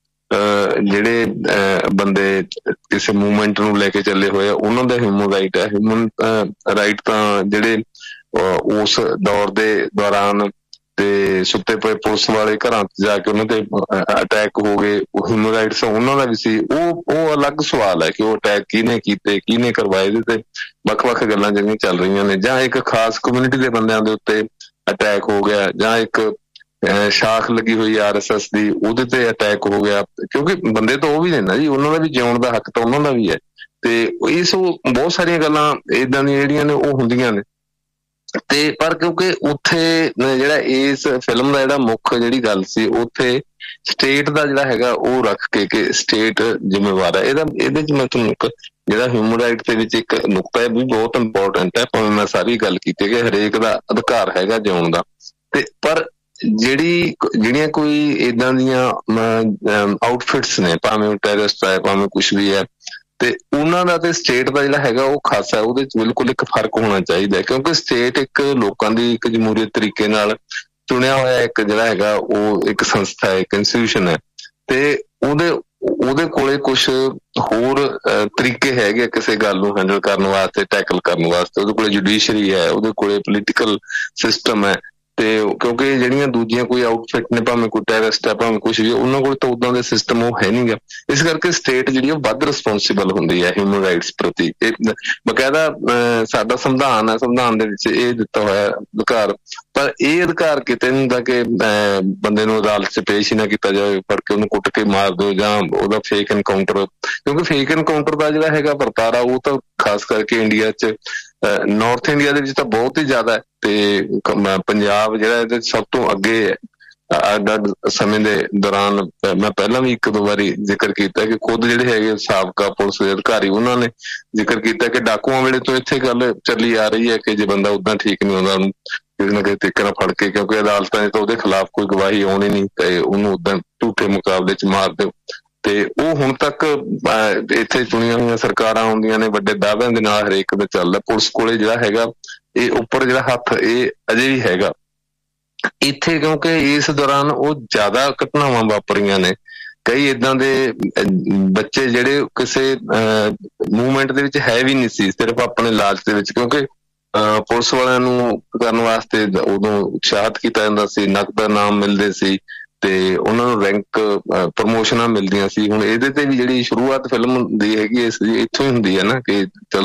B: ਜਿਹੜੇ ਬੰਦੇ ਕਿਸੇ ਮੂਵਮੈਂਟ ਨੂੰ ਲੈ ਕੇ ਚੱਲੇ ਹੋਏ ਆ ਉਹਨਾਂ ਦਾ ਹਿਊਮਨ ਰਾਈਟ ਹੈ। ਹਿਊਮਨ ਰਾਈਟ ਤਾਂ ਜਿਹੜੇ ਉਸ ਦੌਰ ਦੇ ਦੌਰਾਨ ਤੇ ਸੁੱਤੇ ਪਏ ਪੁਲਿਸ ਵਾਲੇ ਘਰਾਂ 'ਚ ਜਾ ਕੇ ਉਹਨਾਂ ਤੇ ਅਟੈਕ ਹੋ ਗਏ, ਉਹ ਹਿਊਮਨ ਰਾਈਟਸ ਉਹਨਾਂ ਦਾ ਵੀ ਸੀ। ਉਹ ਉਹ ਅਲੱਗ ਸਵਾਲ ਹੈ ਕਿ ਉਹ ਅਟੈਕ ਕਿਹਨੇ ਕੀਤੇ, ਕਿਹਨੇ ਕਰਵਾਏ, ਇਹਦੇ ਤੇ ਵੱਖ-ਵੱਖ ਗੱਲਾਂ ਜਿਹੜੀਆਂ ਚੱਲ ਰਹੀਆਂ ਨੇ। ਜਾਂ ਇੱਕ ਖਾਸ ਕਮਿਊਨਿਟੀ ਦੇ ਬੰਦਿਆਂ ਦੇ ਉੱਤੇ ਅਟੈਕ ਹੋ ਗਿਆ ਜਾਂ ਇੱਕ ਸ਼ਾਖ ਲੱਗੀ ਹੋਈ ਆਰ ਐਸ ਐਸ ਦੀ ਉਹਦੇ ਤੇ ਅਟੈਕ ਹੋ ਗਿਆ, ਕਿਉਂਕਿ ਬੰਦੇ ਤਾਂ ਉਹ ਵੀ ਨੇ ਨਾ ਜੀ, ਉਹਨਾਂ ਦਾ ਵੀ ਜਿਉਣ ਦਾ ਹੱਕ ਤਾਂ ਉਹਨਾਂ ਦਾ ਵੀ ਹੈ। ਤੇ ਇਸ ਬਹੁਤ ਸਾਰੀਆਂ ਗੱਲਾਂ ਏਦਾਂ ਦੀਆਂ ਜਿਹੜੀਆਂ ਨੇ ਉਹ ਹੁੰਦੀਆਂ ਨੇ ਤੇ ਪਰ ਕਿਉਂਕਿ ਉੱਥੇ ਜਿਹੜਾ ਇਸ ਫਿਲਮ ਦਾ ਜਿਹੜਾ ਮੁੱਖ ਜਿਹੜੀ ਗੱਲ ਸੀ ਉੱਥੇ ਸਟੇਟ ਦਾ ਜਿਹੜਾ ਹੈਗਾ ਉਹ ਰੱਖ ਕੇ ਕਿ ਸਟੇਟ ਜ਼ਿੰਮੇਵਾਰ ਹੈ। ਇਹਦਾ ਇਹਦੇ 'ਚ ਮੈਂ ਤੁਹਾਨੂੰ ਇੱਕ ਜਿਹੜਾ ਹਿਊਮਨ ਰਾਈਟ ਦੇ ਵਿੱਚ ਇੱਕ ਨੁਕਤਾ ਹੈ ਵੀ ਬਹੁਤ ਇੰਪੋਰਟੈਂਟ ਹੈ, ਭਾਵੇਂ ਮੈਂ ਸਾਰੀ ਗੱਲ ਕੀਤੀ ਕਿ ਹਰੇਕ ਦਾ ਅਧਿਕਾਰ ਹੈਗਾ ਜਿਉਣ ਦਾ ਤੇ ਪਰ ਜਿਹੜੀ ਜਿਹੜੀਆਂ ਕੋਈ ਏਦਾਂ ਦੀਆਂ ਆਊਟਫਿਟਸ ਨੇ, ਭਾਵੇਂ ਟੈਰਰਿਸਟ ਹੈ ਭਾਵੇਂ ਕੁਛ ਵੀ ਹੈ, ਤੇ ਉਹਨਾਂ ਦਾ ਤੇ ਸਟੇਟ ਦਾ ਜਿਹੜਾ ਹੈਗਾ ਉਹ ਖਾਸਾ ਉਹਦੇ 'ਚ ਬਿਲਕੁਲ ਇੱਕ ਫਰਕ ਹੋਣਾ ਚਾਹੀਦਾ ਕਿਉਂਕਿ ਸਟੇਟ ਇੱਕ ਲੋਕਾਂ ਦੀ ਇੱਕ ਜਮਹੂਰੀਅਤ ਤਰੀਕੇ ਨਾਲ ਚੁਣਿਆ ਹੋਇਆ ਇੱਕ ਜਿਹੜਾ ਹੈਗਾ ਉਹ ਇੱਕ ਸੰਸਥਾ ਹੈ, ਇੱਕ ਇੰਸਟੀਟਿਊਸ਼ਨ ਹੈ ਤੇ ਉਹਦੇ ਉਹਦੇ ਕੋਲੇ ਕੁਛ ਹੋਰ ਤਰੀਕੇ ਹੈਗੇ ਕਿਸੇ ਗੱਲ ਨੂੰ ਹੈਂਡਲ ਕਰਨ ਵਾਸਤੇ, ਟੈਕਲ ਕਰਨ ਵਾਸਤੇ। ਉਹਦੇ ਕੋਲੇ ਜੁਡੀਸ਼ਰੀ ਹੈ, ਉਹਦੇ ਕੋਲੇ ਪੋਲੀਟੀਕਲ ਸਿਸਟਮ ਹੈ, ਤੇ ਕਿਉਂਕਿ ਜਿਹੜੀਆਂ ਦੂਜੀਆਂ ਕੋਈ ਆਊਟਫਿਟ ਨੇ, ਭਾਵੇਂ ਕੋਈ ਟੈਰਰਿਸਟ ਹੈ, ਭਾਵੇਂ ਕੁਛ ਵੀ, ਉਹਨਾਂ ਕੋਲ ਤਾਂ ਉਦਾਂ ਦੇ ਸਿਸਟਮ ਉਹ ਹੈ ਨੀ ਗਾ। ਇਸ ਕਰਕੇ ਸਟੇਟ ਜਿਹੜੀ ਉਹ ਵੱਧ ਰਿਸਪੋਂਸੀਬਲ ਹੁੰਦੀ ਹੈ ਹਿਊਮਨ ਰਾਈਟਸ ਪ੍ਰਤੀ। ਇਹ ਬਕਾਇਦਾ ਅਹ ਸਾਡਾ ਸੰਵਿਧਾਨ ਹੈ, ਸੰਵਿਧਾਨ ਦੇ ਵਿੱਚ ਇਹ ਦਿੱਤਾ ਹੋਇਆ ਅਧਿਕਾਰ, ਪਰ ਇਹ ਅਧਿਕਾਰ ਕਿਤੇ ਨਹੀਂ ਹੁੰਦਾ ਕਿ ਅਹ ਬੰਦੇ ਨੂੰ ਅਦਾਲਤ 'ਚ ਪੇਸ਼ ਹੀ ਨਾ ਕੀਤਾ ਜਾਵੇ, ਫੜ ਕੇ ਉਹਨੂੰ ਕੁੱਟ ਕੇ ਮਾਰ ਦਿਓ ਜਾਂ ਉਹਦਾ ਫੇਕ ਐਨਕਾਊਂਟਰ। ਕਿਉਂਕਿ ਫੇਕ ਐਨਕਾਊਂਟਰ ਦਾ ਜਿਹੜਾ ਹੈਗਾ ਵਰਤਾਰਾ ਉਹ ਤਾਂ ਖਾਸ ਕਰਕੇ ਇੰਡੀਆ 'ਚ, ਨਾਰਥ ਇੰਡੀਆ ਦੇ ਵਿੱਚ ਤਾਂ ਬਹੁਤ ਹੀ ਜ਼ਿਆਦਾ ਹੈ, ਤੇ ਪੰਜਾਬ ਜਿਹੜਾ ਇਹਦੇ ਸਭ ਤੋਂ ਅੱਗੇ ਹੈ। ਅੱਡ ਅੱਡ ਸਮੇਂ ਦੇ ਦੌਰਾਨ ਮੈਂ ਪਹਿਲਾਂ ਵੀ ਇੱਕ ਦੋ ਵਾਰੀ ਜ਼ਿਕਰ ਕੀਤਾ ਕਿ ਖੁਦ ਜਿਹੜੇ ਹੈਗੇ ਸਾਬਕਾ ਪੁਲਿਸ ਦੇ ਅਧਿਕਾਰੀ, ਉਹਨਾਂ ਨੇ ਜ਼ਿਕਰ ਕੀਤਾ ਕਿ ਡਾਕੂਆਂ ਵੇਲੇ ਤੋਂ ਇੱਥੇ ਗੱਲ ਚੱਲੀ ਆ ਰਹੀ ਹੈ ਕਿ ਜੇ ਬੰਦਾ ਉਦਾਂ ਠੀਕ ਨਹੀਂ ਹੁੰਦਾ, ਉਹਨੂੰ ਕਿਸੇ ਨਾ ਕਿਸੇ ਤਰੀਕੇ ਨਾਲ ਫੜ ਕੇ, ਕਿਉਂਕਿ ਅਦਾਲਤਾਂ 'ਚ ਤਾਂ ਉਹਦੇ ਖਿਲਾਫ ਕੋਈ ਗਵਾਹੀ ਆਉਣੀ ਨਹੀਂ, ਤੇ ਉਹਨੂੰ ਉਦਾਂ ਝੂਠੇ ਮੁਕਾਬਲੇ 'ਚ ਮਾਰ ਦਿਓ। ਤੇ ਉਹ ਹੁਣ ਤੱਕ ਇੱਥੇ ਚੁਣੀਆਂ ਹੋਈਆਂ ਸਰਕਾਰਾਂ ਆਉਂਦੀਆਂ ਨੇ, ਵੱਡੇ ਦਾਅਵਿਆਂ ਦੇ ਨਾਲ ਹਰੇਕ ਦਾ ਚੱਲਦਾ। ਪੁਲਿਸ ਕੋਲੇ ਜਿਹੜਾ ਹੈਗਾ ਇਹ ਉੱਪਰ ਜਿਹੜਾ ਹੱਥ ਇਹ ਅਜੇ ਵੀ ਹੈਗਾ ਇੱਥੇ, ਕਿਉਂਕਿ ਇਸ ਦੌਰਾਨ ਉਹ ਜ਼ਿਆਦਾ ਘਟਨਾਵਾਂ ਵਾਪਰੀਆਂ ਨੇ। ਕਈ ਏਦਾਂ ਦੇ ਬੱਚੇ ਜਿਹੜੇ ਕਿਸੇ ਮੂਵਮੈਂਟ ਦੇ ਵਿੱਚ ਹੈ ਵੀ ਨਹੀਂ ਸੀ, ਸਿਰਫ ਆਪਣੇ ਲਾਲਚ ਦੇ ਵਿੱਚ, ਕਿਉਂਕਿ ਅਹ ਪੁਲਿਸ ਵਾਲਿਆਂ ਨੂੰ ਕਰਨ ਵਾਸਤੇ ਉਦੋਂ ਉਤਸ਼ਾਹਿਤ ਕੀਤਾ ਜਾਂਦਾ ਸੀ, ਨਕਦ ਇਨਾਮ ਮਿਲਦੇ ਸੀ, ਤੇ ਉਹਨਾਂ ਨੂੰ ਰੈਂਕ ਪ੍ਰਮੋਸ਼ਨਾਂ ਮਿਲਦੀਆਂ ਸੀ। ਹੁਣ ਇਹਦੇ ਤੇ ਵੀ ਜਿਹੜੀ ਸ਼ੁਰੂਆਤ ਫਿਲਮ ਦੀ ਹੈਗੀ ਇਸ ਦੀ ਇੱਥੋਂ ਹੀ ਹੁੰਦੀ ਹੈ ਨਾ, ਕਿ ਚਲ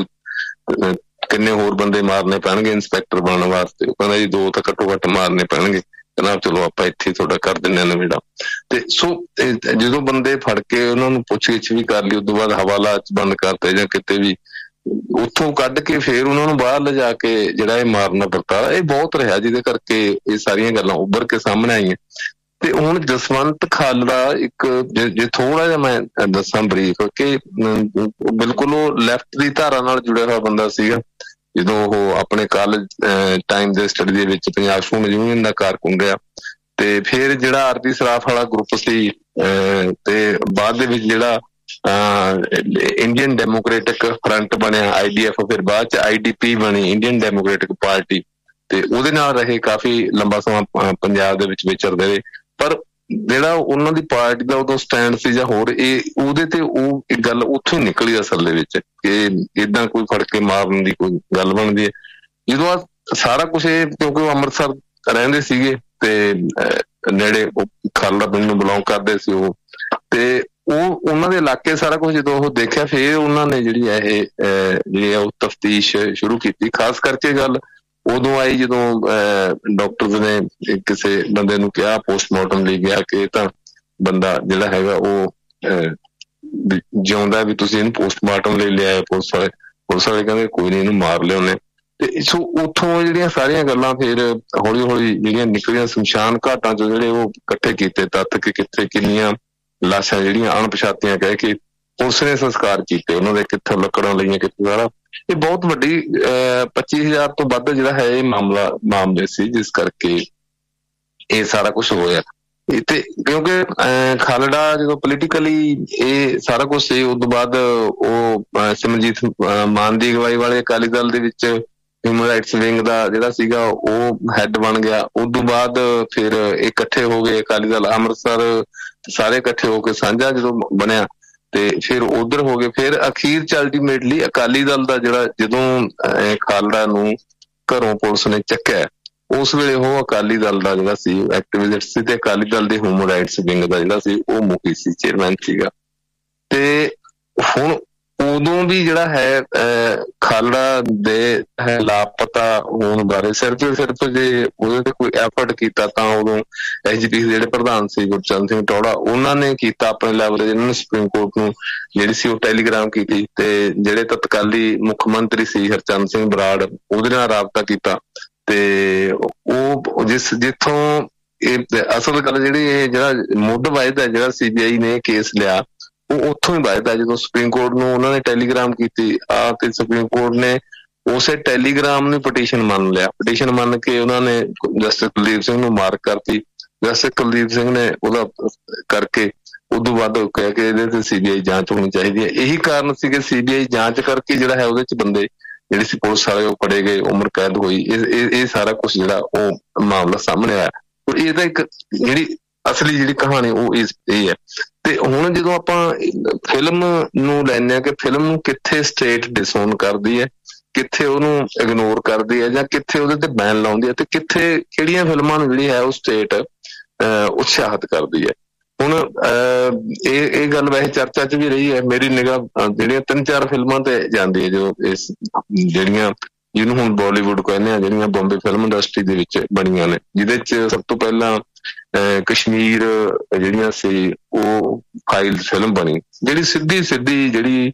B: ਕਿੰਨੇ ਹੋਰ ਬੰਦੇ ਮਾਰਨੇ ਪੈਣਗੇ ਇੰਸਪੈਕਟਰ ਬਣਨ ਵਾਸਤੇ। ਉਹ ਕਹਿੰਦਾ ਜੀ ਦੋ ਤਾਂ ਘੱਟੋ ਘੱਟ ਮਾਰਨੇ ਪੈਣਗੇ, ਕਹਿੰਦਾ ਚਲੋ ਆਪਾਂ ਇੱਥੇ ਤੁਹਾਡਾ ਕਰ ਦਿੰਦੇ ਹਾਂ ਨਵੇੜਾ। ਤੇ ਸੋ ਜਦੋਂ ਬੰਦੇ ਫੜ ਕੇ ਉਹਨਾਂ ਨੂੰ ਪੁੱਛ ਗਿੱਛ ਵੀ ਕਰ ਲਈ, ਉਦੋਂ ਬਾਅਦ ਹਵਾਲਾ ਚ ਬੰਦ ਕਰਤੇ ਜਾਂ ਕਿਤੇ ਵੀ, ਉੱਥੋਂ ਕੱਢ ਕੇ ਫੇਰ ਉਹਨਾਂ ਨੂੰ ਬਾਹਰ ਲਿਜਾ ਕੇ ਜਿਹੜਾ ਇਹ ਮਾਰਨਾ ਵਰਤਾਰਾ ਇਹ ਬਹੁਤ ਰਿਹਾ, ਜਿਹਦੇ ਕਰਕੇ ਇਹ ਸਾਰੀਆਂ ਗੱਲਾਂ ਉੱਭਰ ਕੇ ਸਾਹਮਣੇ ਆਈਆਂ। ਤੇ ਹੁਣ ਜਸਵੰਤ ਖਾਲੜਾ ਇੱਕ ਜੇ ਥੋੜਾ ਜਿਹਾ ਮੈਂ ਦੱਸਾਂ ਬਰੀਫ, ਕਿ ਬਿਲਕੁਲ ਉਹ ਲੈਫਟ ਦੀ ਧਾਰਾ ਨਾਲ ਜੁੜਿਆ ਹੋਇਆ ਬੰਦਾ ਸੀਗਾ। ਜਦੋਂ ਉਹ ਆਪਣੇ ਕਾਲਜ ਟਾਈਮ ਦੇ ਸਟੱਡੀ ਦੇ ਵਿੱਚ ਪੰਜਾਬ ਸਟੂਡੈਂਟ ਯੂਨੀਅਨ ਦਾ ਕਾਰਕੁਨ ਰਿਹਾ, ਤੇ ਫਿਰ ਜਿਹੜਾ ਆਰਪੀ ਸਰਾਫ ਵਾਲਾ ਗਰੁੱਪ ਸੀ, ਤੇ ਬਾਅਦ ਦੇ ਵਿੱਚ ਜਿਹੜਾ ਇੰਡੀਅਨ ਡੈਮੋਕ੍ਰੇਟਿਕ ਫਰੰਟ ਬਣਿਆ ਆਈ ਡੀ ਐਫ, ਫਿਰ ਬਾਅਦ ਚ ਆਈ ਡੀ ਪੀ ਬਣੀ ਇੰਡੀਅਨ ਡੈਮੋਕ੍ਰੇਟਿਕ ਪਾਰਟੀ, ਤੇ ਉਹਦੇ ਨਾਲ ਰਹੇ ਕਾਫੀ ਲੰਬਾ ਸਮਾਂ ਪੰਜਾਬ ਦੇ ਵਿੱਚ ਵਿਚਰਦੇ ਰਹੇ। ਪਰ ਜਿਹੜਾ ਉਹਨਾਂ ਦੀ ਪਾਰਟੀ ਦਾ ਉਦੋਂ ਸਟੈਂਡ ਸੀ ਜਾਂ ਹੋਰ, ਇਹ ਉਹਦੇ ਤੇ ਉਹ ਇੱਕ ਗੱਲ ਉੱਥੋਂ ਹੀ ਨਿਕਲੀ ਅਸਲ ਦੇ ਵਿੱਚ, ਕਿ ਏਦਾਂ ਕੋਈ ਫੜ ਕੇ ਮਾਰਨ ਦੀ ਕੋਈ ਗੱਲ ਬਣਦੀ ਹੈ। ਜਦੋਂ ਆ ਸਾਰਾ ਕੁਛ ਇਹ, ਕਿਉਂਕਿ ਉਹ ਅੰਮ੍ਰਿਤਸਰ ਰਹਿੰਦੇ ਸੀਗੇ ਤੇ ਨੇੜੇ ਖਾਲੜਾ ਪਿੰਡ ਨੂੰ ਬਿਲੋਂਗ ਕਰਦੇ ਸੀ ਉਹ, ਤੇ ਉਹ ਉਹਨਾਂ ਦੇ ਇਲਾਕੇ ਸਾਰਾ ਕੁਝ ਜਦੋਂ ਉਹ ਦੇਖਿਆ, ਫਿਰ ਉਹਨਾਂ ਨੇ ਜਿਹੜੀ ਇਹ ਜਿਹੜੀ ਉਹ ਤਫਤੀਸ਼ ਸ਼ੁਰੂ ਕੀਤੀ। ਖਾਸ ਕਰਕੇ ਗੱਲ ਉਦੋਂ ਆਈ ਜਦੋਂ ਡਾਕਟਰਸ ਨੇ ਕਿਸੇ ਬੰਦੇ ਨੂੰ ਕਿਹਾ ਪੋਸਟਮਾਰਟਮ ਲਈ ਗਿਆ ਕਿ ਇਹ ਤਾਂ ਬੰਦਾ ਜਿਹੜਾ ਹੈਗਾ ਉਹ ਜਿਉਂਦਾ, ਵੀ ਤੁਸੀਂ ਇਹਨੂੰ ਪੋਸਟਮਾਰਟਮ ਲਈ ਲਿਆਏ। ਪੁਲਿਸ ਵਾਲੇ ਪੁਲਿਸ ਵਾਲੇ ਕਹਿੰਦੇ ਕੋਈ ਨਹੀਂ, ਇਹਨੂੰ ਮਾਰ ਲਿਆਉਂਦੇ। ਤੇ ਸੋ ਉੱਥੋਂ ਜਿਹੜੀਆਂ ਸਾਰੀਆਂ ਗੱਲਾਂ ਫਿਰ ਹੌਲੀ ਹੌਲੀ ਜਿਹੜੀਆਂ ਨਿਕਲੀਆਂ, ਸ਼ਮਸ਼ਾਨ ਘਾਟਾਂ ਚੋਂ ਜਿਹੜੇ ਉਹ ਇਕੱਠੇ ਕੀਤੇ ਤੱਥ, ਕਿ ਕਿੱਥੇ ਕਿੰਨੀਆਂ ਲਾਸ਼ਾਂ ਜਿਹੜੀਆਂ ਅਣਪਛਾਤੀਆਂ ਕਹਿ ਕੇ ਪੁਲਿਸ ਨੇ ਸੰਸਕਾਰ ਕੀਤੇ, ਉਹਨਾਂ ਦੇ ਕਿੱਥੇ ਲੱਕੜਾਂ ਲਈਆਂ, ਕਿੱਥੇ ਸਾਰਾ। ਇਹ ਬਹੁਤ ਵੱਡੀ ਅਹ ਪੱਚੀ ਹਜ਼ਾਰ ਤੋਂ ਵੱਧ ਜਿਹੜਾ ਹੈ ਇਹ ਮਾਮਲਾ ਮਾਮਲੇ ਸੀ, ਜਿਸ ਕਰਕੇ ਇਹ ਸਾਰਾ ਕੁਛ ਹੋਇਆ। ਤੇ ਕਿਉਂਕਿ ਅਹ ਖਾਲੜਾ ਜਦੋਂ ਪੋਲੀਟੀਕਲੀ ਇਹ ਸਾਰਾ ਕੁਛ ਸੀ, ਉਸ ਤੋਂ ਬਾਅਦ ਉਹ ਸਿਮਰਜੀਤ ਮਾਨ ਦੀ ਅਗਵਾਈ ਵਾਲੇ ਅਕਾਲੀ ਦਲ ਦੇ ਵਿੱਚ ਹਿਊਮਨ ਰਾਈਟਸ ਵਿੰਗ ਦਾ ਜਿਹੜਾ ਸੀਗਾ ਉਹ ਹੈਡ ਬਣ ਗਿਆ। ਉਸ ਤੋਂ ਬਾਅਦ ਫਿਰ ਇਹ ਇਕੱਠੇ ਹੋ ਗਏ ਅਕਾਲੀ ਦਲ ਅੰਮ੍ਰਿਤਸਰ, ਸਾਰੇ ਇਕੱਠੇ ਹੋ ਕੇ ਸਾਂਝਾ ਜਦੋਂ ਬਣਿਆ, ਤੇ ਫਿਰ ਉਧਰ ਹੋ ਗਏ। ਫਿਰ ਅਖੀਰ ਚ ਅਲਟੀਮੇਟਲੀ ਅਕਾਲੀ ਦਲ ਦਾ ਜਿਹੜਾ ਜਦੋਂ ਖਾਲੜਾ ਨੂੰ ਘਰੋਂ ਪੁਲਿਸ ਨੇ ਚੱਕਿਆ, ਉਸ ਵੇਲੇ ਉਹ ਅਕਾਲੀ ਦਲ ਦਾ ਜਿਹੜਾ ਸੀ ਐਕਟਿਵਿਸਟ ਸੀ, ਤੇ ਅਕਾਲੀ ਦਲ ਦੇ ਹਿਊਮਨ ਰਾਈਟਸ ਵਿੰਗ ਦਾ ਜਿਹੜਾ ਸੀ ਉਹ ਮੁਖੀ ਸੀ, ਚੇਅਰਮੈਨ ਸੀਗਾ। ਤੇ ਹੁਣ ਉਦੋਂ ਵੀ ਜਿਹੜਾ ਹੈ ਖਾਲੜਾ ਦੇ ਲਾਪਤਾ ਹੋਣ ਬਾਰੇ ਸਿਰਫ ਸਿਰਫ ਜੇ ਉਹਦੇ ਤੇ ਕੋਈ ਐਫਰਟ ਕੀਤਾ ਤਾਂ ਉਦੋਂ ਐਸ ਜੀ ਪੀ ਸੀ ਜਿਹੜੇ ਪ੍ਰਧਾਨ ਸੀ ਗੁਰਚਰਨ ਸਿੰਘ ਟੌੜਾ, ਉਹਨਾਂ ਨੇ ਕੀਤਾ ਆਪਣੇ ਲੈਵਲ ਤੇ। ਇਹਨਾਂ ਨੇ ਸੁਪਰੀਮ ਕੋਰਟ ਨੂੰ ਜਿਹੜੀ ਸੀ ਉਹ ਟੈਲੀਗ੍ਰਾਮ ਕੀਤੀ, ਤੇ ਜਿਹੜੇ ਤਤਕਾਲੀ ਮੁੱਖ ਮੰਤਰੀ ਸੀ ਹਰਚੰਦ ਸਿੰਘ ਬਰਾੜ, ਉਹਦੇ ਨਾਲ ਰਾਬਤਾ ਕੀਤਾ। ਤੇ ਉਹ ਜਿਸ ਜਿੱਥੋਂ ਇਹ ਅਸਲ ਗੱਲ ਜਿਹੜੀ ਇਹ ਜਿਹੜਾ ਮੁੱਢ ਵਾਇਦਾ ਜਿਹੜਾ ਸੀ ਬੀ ਆਈ ਨੇ ਕੇਸ ਲਿਆ, ਉਹ ਉੱਥੋਂ ਹੀ ਵੱਜਦਾ। ਜਦੋਂ ਸੁਪਰੀਮ ਕੋਰਟ ਨੂੰ ਉਹਨਾਂ ਨੇ ਟੈਲੀਗ੍ਰਾਮ ਕੀਤੀ ਆ, ਤੇ ਸੁਪਰੀਮ ਕੋਰਟ ਨੇ ਉਸੇ ਟੈਲੀਗ੍ਰਾਮ ਨੂੰ ਪਟੀਸ਼ਨ ਮੰਨ ਲਿਆ। ਪਟੀਸ਼ਨ ਮੰਨ ਕੇ ਉਹਨਾਂ ਨੇ ਜਸਟਿਸ ਕੁਲਦੀਪ ਸਿੰਘ ਨੂੰ ਮਾਰਕ ਕਰਤੀ। ਜਸਟਿਸ ਕੁਲਦੀਪ ਸਿੰਘ ਨੇ ਉਹਦਾ ਕਰਕੇ ਉਦੋਂ ਬਾਅਦ ਕਹਿ ਕੇ ਇਹਦੇ ਤੇ ਸੀ ਬੀ ਆਈ ਜਾਂਚ ਹੋਣੀ ਚਾਹੀਦੀ ਹੈ। ਇਹੀ ਕਾਰਨ ਸੀ ਕਿ ਸੀ ਬੀ ਆਈ ਜਾਂਚ ਕਰਕੇ ਜਿਹੜਾ ਹੈ ਉਹਦੇ ਚ ਬੰਦੇ ਜਿਹੜੇ ਸੀ ਪੁਲਿਸ ਵਾਲੇ ਉਹ ਫੜੇ ਗਏ, ਉਮਰ ਕੈਦ ਹੋਈ। ਇਹ ਇਹ ਸਾਰਾ ਕੁਛ ਜਿਹੜਾ ਉਹ ਮਾਮਲਾ ਸਾਹਮਣੇ ਆਇਆ। ਇਹ ਤਾਂ ਇੱਕ ਜਿਹੜੀ ਅਸਲੀ ਜਿਹੜੀ ਕਹਾਣੀ ਉਹ ਇਸ ਇਹ ਹੈ। ਤੇ ਹੁਣ ਜਦੋਂ ਆਪਾਂ ਫਿਲਮ ਨੂੰ ਲੈਂਦੇ ਹਾਂ ਕਿ ਫਿਲਮ ਨੂੰ ਕਿੱਥੇ ਸਟੇਟ ਡਿਸਓਨ ਕਰਦੀ ਹੈ, ਕਿੱਥੇ ਉਹਨੂੰ ਇਗਨੋਰ ਕਰਦੀ ਹੈ, ਜਾਂ ਕਿੱਥੇ ਉਹਦੇ ਤੇ ਬੈਨ ਲਾਉਂਦੀ ਹੈ, ਤੇ ਕਿੱਥੇ ਕਿਹੜੀਆਂ ਫਿਲਮਾਂ ਨੂੰ ਜਿਹੜੀ ਹੈ ਉਹ ਸਟੇਟ ਉਤਸ਼ਾਹਿਤ ਕਰਦੀ ਹੈ। ਹੁਣ ਇਹ ਇਹ ਗੱਲ ਵੈਸੇ ਚਰਚਾ 'ਚ ਵੀ ਰਹੀ ਹੈ। ਮੇਰੀ ਨਿਗਾਹ ਜਿਹੜੀਆਂ ਤਿੰਨ ਚਾਰ ਫਿਲਮਾਂ ਤੇ ਜਾਂਦੀ ਹੈ ਜੋ ਇਸ ਜਿਹੜੀਆਂ ਜਿਹਨੂੰ ਹੁਣ ਬਾਲੀਵੁੱਡ ਕਹਿੰਦੇ ਆ, ਜਿਹੜੀਆਂ ਬੰਬੇ ਫਿਲਮ ਇੰਡਸਟਰੀ ਦੇ ਵਿੱਚ ਬਣੀਆਂ ਨੇ, ਜਿਹਦੇ 'ਚ ਸਭ ਤੋਂ ਪਹਿਲਾਂ ਕਸ਼ਮੀਰ ਜਿਹੜੀਆਂ ਸੀ ਉਹ ਫਾਈਲ ਫਿਲਮ ਬਣੀ, ਜਿਹੜੀ ਸਿੱਧੀ ਸਿੱਧੀ ਜਿਹੜੀ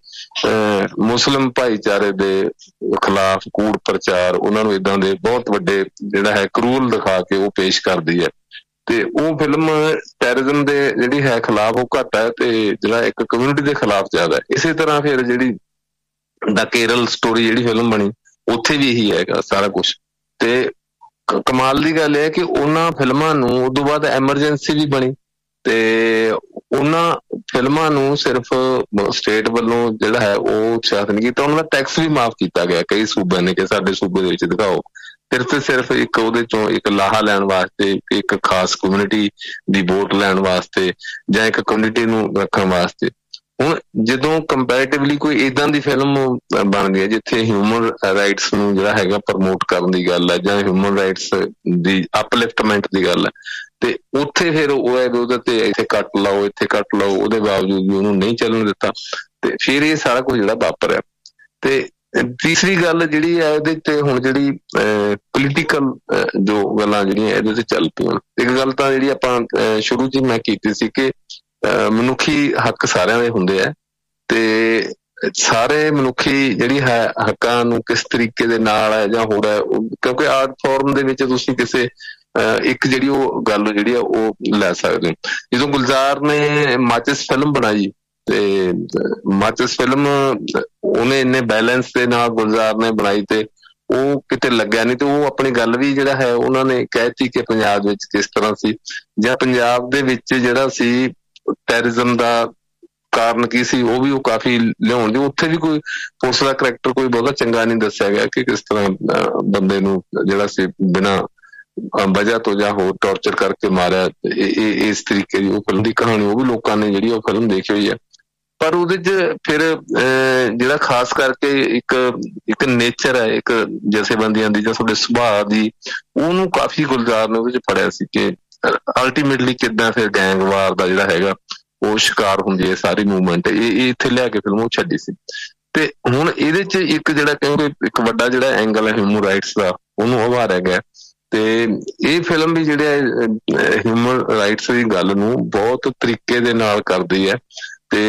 B: ਮੁਸਲਿਮ ਭਾਈਚਾਰੇ ਦੇ ਖਿਲਾਫ ਕੂੜ ਪ੍ਰਚਾਰ, ਉਹਨਾਂ ਨੂੰ ਏਦਾਂ ਦੇ ਬਹੁਤ ਵੱਡੇ ਜਿਹੜਾ ਹੈ ਕਰੂਲ ਦਿਖਾ ਕੇ ਉਹ ਪੇਸ਼ ਕਰਦੀ ਹੈ। ਤੇ ਉਹ ਫਿਲਮ ਟੈਰਰਿਜ਼ਮ ਦੇ ਜਿਹੜੀ ਹੈ ਖਿਲਾਫ ਉਹ ਘੱਟ ਹੈ, ਤੇ ਜਿਹੜਾ ਇੱਕ ਕਮਿਊਨਿਟੀ ਦੇ ਖਿਲਾਫ ਜ਼ਿਆਦਾ ਹੈ। ਇਸੇ ਤਰ੍ਹਾਂ ਫਿਰ ਜਿਹੜੀ ਦਾ ਕੇਰਲ ਸਟੋਰੀ ਜਿਹੜੀ ਫਿਲਮ ਬਣੀ, ਉੱਥੇ ਵੀ ਇਹੀ ਹੈਗਾ ਸਾਰਾ ਕੁਛ। ਤੇ ਕਮਾਲ ਦੀ ਗੱਲ ਇਹ ਹੈ ਕਿ ਉਹਨਾਂ ਫਿਲਮਾਂ ਨੂੰ ਉਦੋਂ ਬਾਅਦ ਐਮਰਜੈਂਸੀ ਵੀ ਬਣੀ, ਤੇ ਉਹਨਾਂ ਫਿਲਮਾਂ ਨੂੰ ਸਿਰਫ ਸਟੇਟ ਵੱਲੋਂ ਜਿਹੜਾ ਹੈ ਉਹ ਉਤਸ਼ਾਹਿਤ ਨਹੀਂ ਕੀਤਾ, ਉਹਨਾਂ ਦਾ ਟੈਕਸ ਵੀ ਮਾਫ਼ ਕੀਤਾ ਗਿਆ ਕਈ ਸੂਬਿਆਂ ਨੇ ਕਿ ਸਾਡੇ ਸੂਬੇ ਦੇ ਵਿੱਚ ਦਿਖਾਓ, ਸਿਰਫ ਤੇ ਸਿਰਫ ਇੱਕ ਉਹਦੇ ਚੋਂ ਇੱਕ ਲਾਹਾ ਲੈਣ ਵਾਸਤੇ, ਇੱਕ ਖਾਸ ਕਮਿਊਨਿਟੀ ਦੀ ਵੋਟ ਲੈਣ ਵਾਸਤੇ, ਜਾਂ ਇੱਕ ਕਮਿਊਨਿਟੀ ਨੂੰ ਰੱਖਣ ਵਾਸਤੇ। ਹੁਣ ਜਦੋਂ ਕੰਪੈਰੇਟਿਵਲੀ ਕੋਈ ਏਦਾਂ ਦੀ ਫਿਲਮ ਬਣਦੀ ਹੈ ਜਿੱਥੇ ਹਿਊਮਨ ਰਾਈਟਸ ਨੂੰ ਜਿਹੜਾ ਹੈਗਾ ਪ੍ਰਮੋਟ ਕਰਨ ਦੀ ਗੱਲ ਹੈ, ਜਾਂ ਹਿਊਮਨ ਰਾਈਟਸ ਦੀ ਅਪਲਿਫਟਮੈਂਟ ਦੀ ਗੱਲ ਹੈ, ਤੇ ਉੱਥੇ ਫਿਰ ਉਹ ਹੈ ਉਹਦੇ ਤੇ ਇੱਥੇ ਕੱਟ ਲਾਓ, ਇੱਥੇ ਕੱਟ ਲਾਓ, ਉਹਦੇ ਬਾਵਜੂਦ ਵੀ ਉਹਨੂੰ ਨਹੀਂ ਚੱਲਣ ਦਿੱਤਾ, ਤੇ ਫਿਰ ਇਹ ਸਾਰਾ ਕੁਝ ਜਿਹੜਾ ਵਾਪਰਿਆ। ਤੇ ਤੀਸਰੀ ਗੱਲ ਜਿਹੜੀ ਹੈ ਇਹਦੇ ਤੇ ਹੁਣ ਜਿਹੜੀ ਪੋਲੀਟੀਕਲ ਜੋ ਗੱਲਾਂ ਜਿਹੜੀਆਂ ਇਹਦੇ ਤੇ ਚੱਲ ਪਈਆਂ, ਇੱਕ ਗੱਲ ਤਾਂ ਜਿਹੜੀ ਆਪਾਂ ਸ਼ੁਰੂ 'ਚ ਮੈਂ ਕੀਤੀ ਸੀ ਕਿ ਮਨੁੱਖੀ ਹੱਕ ਸਾਰਿਆਂ ਦੇ ਹੁੰਦੇ ਆ, ਤੇ ਸਾਰੇ ਮਨੁੱਖੀ ਜਿਹੜੀ ਹੈ ਹੱਕਾਂ ਨੂੰ ਕਿਸ ਤਰੀਕੇ ਦੇ ਨਾਲ ਹੈ ਜਾਂ ਹੋਰ ਹੈ, ਕਿਉਂਕਿ ਆਰਟ ਫੋਰਮ ਦੇ ਵਿੱਚ ਤੁਸੀਂ ਕਿਸੇ ਇੱਕ ਜਿਹੜੀ ਉਹ ਗੱਲ ਜਿਹੜੀ ਆ ਉਹ ਲੈ ਸਕਦੇ ਹੋ। ਜਦੋਂ ਗੁਲਜ਼ਾਰ ਨੇ ਮਾਚਿਸ ਫਿਲਮ ਬਣਾਈ, ਤੇ ਮਾਚਿਸ ਫਿਲਮ ਉਹਨੇ ਇੰਨੇ ਬੈਲੈਂਸ ਦੇ ਨਾਲ ਗੁਲਜ਼ਾਰ ਨੇ ਬਣਾਈ, ਤੇ ਉਹ ਕਿਤੇ ਲੱਗਿਆ ਨਹੀਂ, ਤੇ ਉਹ ਆਪਣੀ ਗੱਲ ਵੀ ਜਿਹੜਾ ਹੈ ਉਹਨਾਂ ਨੇ ਕਹਿਤੀ ਕਿ ਪੰਜਾਬ ਵਿੱਚ ਕਿਸ ਤਰ੍ਹਾਂ ਸੀ, ਜਾਂ ਪੰਜਾਬ ਦੇ ਵਿੱਚ ਜਿਹੜਾ ਸੀ ਟੈਰਰਿਜ਼ਮ ਦਾ ਕਾਰਨ ਕੀ ਸੀ, ਉਹ ਵੀ ਉਹ ਕਾਫੀ ਲਿਆਉਣ ਦੀ, ਉੱਥੇ ਵੀ ਕੋਈ ਪੁਲਿਸ ਦਾ ਕਰੈਕਟਰ ਕੋਈ ਬਹੁਤਾ ਚੰਗਾ ਨਹੀਂ ਦੱਸਿਆ ਗਿਆ ਕਿ ਕਿਸ ਤਰ੍ਹਾਂ ਬੰਦੇ ਨੂੰ ਜਿਹੜਾ ਸੀ ਬਿਨਾਂ ਵਜ੍ਹਾ ਤੋਂ ਜਾਂ ਹੋਰ ਟੌਰਚਰ ਕਰਕੇ ਮਾਰਿਆ। ਇਸ ਤਰੀਕੇ ਦੀ ਉਹ ਫਿਲਮ ਦੀ ਕਹਾਣੀ ਉਹ ਵੀ ਲੋਕਾਂ ਨੇ ਜਿਹੜੀ ਉਹ ਫਿਲਮ ਦੇਖੀ ਹੋਈ ਹੈ। ਪਰ ਉਹਦੇ 'ਚ ਫਿਰ ਜਿਹੜਾ ਖਾਸ ਕਰਕੇ ਇੱਕ ਇੱਕ ਨੇਚਰ ਹੈ ਇੱਕ ਜਥੇਬੰਦੀਆਂ ਦੀ ਜਾਂ ਤੁਹਾਡੇ ਸੁਭਾਅ ਦੀ, ਉਹਨੂੰ ਕਾਫੀ ਗੁਲਜ਼ਾਰ ਨੇ ਉਹਦੇ 'ਚ ਫੜਿਆ ਸੀ ਕਿ ਅਲਟੀਮੇਟਲੀ ਕਿੱਦਾਂ ਫਿਰ ਗੈਂਗਵਾਰ ਦਾ ਜਿਹੜਾ ਹੈਗਾ ਉਹ ਸ਼ਿਕਾਰ ਹੁੰਦੀ ਹੈ ਸਾਰੀ ਮੂਵਮੈਂਟ, ਇਹ ਇਹ ਇੱਥੇ ਲਿਆ ਕੇ ਫਿਲਮ ਉਹ ਛੱਡੀ ਸੀ। ਤੇ ਹੁਣ ਇਹਦੇ 'ਚ ਇੱਕ ਜਿਹੜਾ ਕਿਉਂਕਿ ਇੱਕ ਵੱਡਾ ਜਿਹੜਾ ਐਂਗਲ ਹੈ ਹਿਊਮਨ ਰਾਈਟਸ ਦਾ, ਉਹਨੂੰ ਉਭਾਰਿਆ ਗਿਆ, ਤੇ ਇਹ ਫਿਲਮ ਵੀ ਜਿਹੜੇ ਹਿਊਮਨ ਰਾਈਟਸ ਦੀ ਗੱਲ ਨੂੰ ਬਹੁਤ ਤਰੀਕੇ ਦੇ ਨਾਲ ਕਰਦੀ ਹੈ। ਤੇ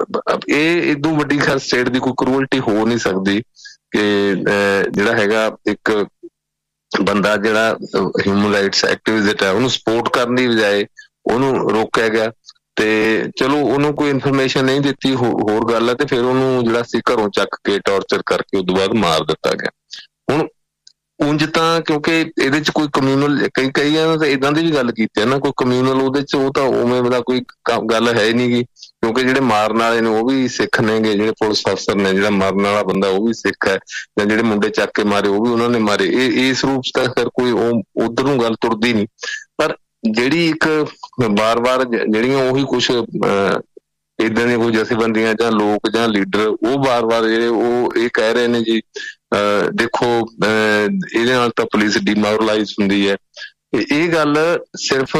B: ਇਹ ਇਦੋਂ ਵੱਡੀ ਖੈਰ ਸਟੇਟ ਦੀ ਕੋਈ ਕਰੂਅਲਟੀ ਹੋ ਨਹੀਂ ਸਕਦੀ ਕਿ ਜਿਹੜਾ ਹੈਗਾ ਇੱਕ ਬੰਦਾ ਜਿਹੜਾ ਹਿਊਮਨ ਰਾਈਟਸ ਐਕਟਿਵਿਸਟ ਹੈ ਉਹਨੂੰ ਸਪੋਰਟ ਕਰਨ ਦੀ ਬਜਾਏ ਉਹਨੂੰ ਰੋਕਿਆ ਗਿਆ, ਤੇ ਚਲੋ ਉਹਨੂੰ ਕੋਈ ਇਨਫੋਰਮੇਸ਼ਨ ਨਹੀਂ ਦਿੱਤੀ ਹੋਰ ਗੱਲ ਹੈ, ਤੇ ਫਿਰ ਉਹਨੂੰ ਜਿਹੜਾ ਸੀ ਘਰੋਂ ਚੱਕ ਕੇ ਟੌਰਚਰ ਕਰਕੇ ਉਦੋਂ ਬਾਅਦ ਮਾਰ ਦਿੱਤਾ ਗਿਆ। ਹੁਣ ਉਂਝ ਤਾਂ ਕਿਉਂਕਿ ਇਹਦੇ 'ਚ ਕੋਈ ਕਮਿਊਨਲ ਕਈ ਕਈਆਂ ਤਾਂ ਏਦਾਂ ਦੀ ਵੀ ਗੱਲ ਕੀਤੀ ਹੈ ਨਾ, ਕੋਈ ਕਮਿਊਨਲ ਉਹਦੇ 'ਚ ਉਹ ਤਾਂ ਉਵੇਂ ਦਾ ਕੋਈ ਗੱਲ ਹੈ ਨਹੀਂ ਗੀ, ਕਿਉਂਕਿ ਜਿਹੜੇ ਮਾਰਨ ਵਾਲੇ ਨੇ ਉਹ ਵੀ ਸਿੱਖ ਨੇਗੇ, ਜਿਹੜੇ ਪੁਲਿਸ ਅਫਸਰ ਨੇ, ਜਿਹੜਾ ਮਰਨ ਵਾਲਾ ਬੰਦਾ ਉਹ ਵੀ ਸਿੱਖ ਹੈ, ਜਾਂ ਜਿਹੜੇ ਮੁੰਡੇ ਚੱਕ ਕੇ ਮਾਰੇ ਉਹ ਵੀ ਉਹਨਾਂ ਨੇ ਮਾਰੇ। ਇਹ ਇਸ ਰੂਪ 'ਚ ਤਾਂ ਫਿਰ ਕੋਈ ਉਹ ਉਧਰ ਨੂੰ ਗੱਲ ਤੁਰਦੀ ਨਹੀਂ। ਪਰ ਜਿਹੜੀ ਇੱਕ ਵਾਰ-ਵਾਰ ਜਿਹੜੀਆਂ ਉਹੀ ਕੁਛ ਏਦਾਂ ਦੀਆਂ ਕੋਈ ਜਥੇਬੰਦੀਆਂ ਜਾਂ ਲੋਕ ਜਾਂ ਲੀਡਰ ਉਹ ਵਾਰ-ਵਾਰ ਜਿਹੜੇ ਉਹ ਇਹ ਕਹਿ ਰਹੇ ਨੇ ਜੀ ਦੇਖੋ ਇਹਦੇ ਨਾਲ ਤਾਂ ਪੁਲਿਸ ਡਿਮੋਰਲਾਈਜ਼ ਹੁੰਦੀ ਹੈ। ਇਹ ਗੱਲ ਸਿਰਫ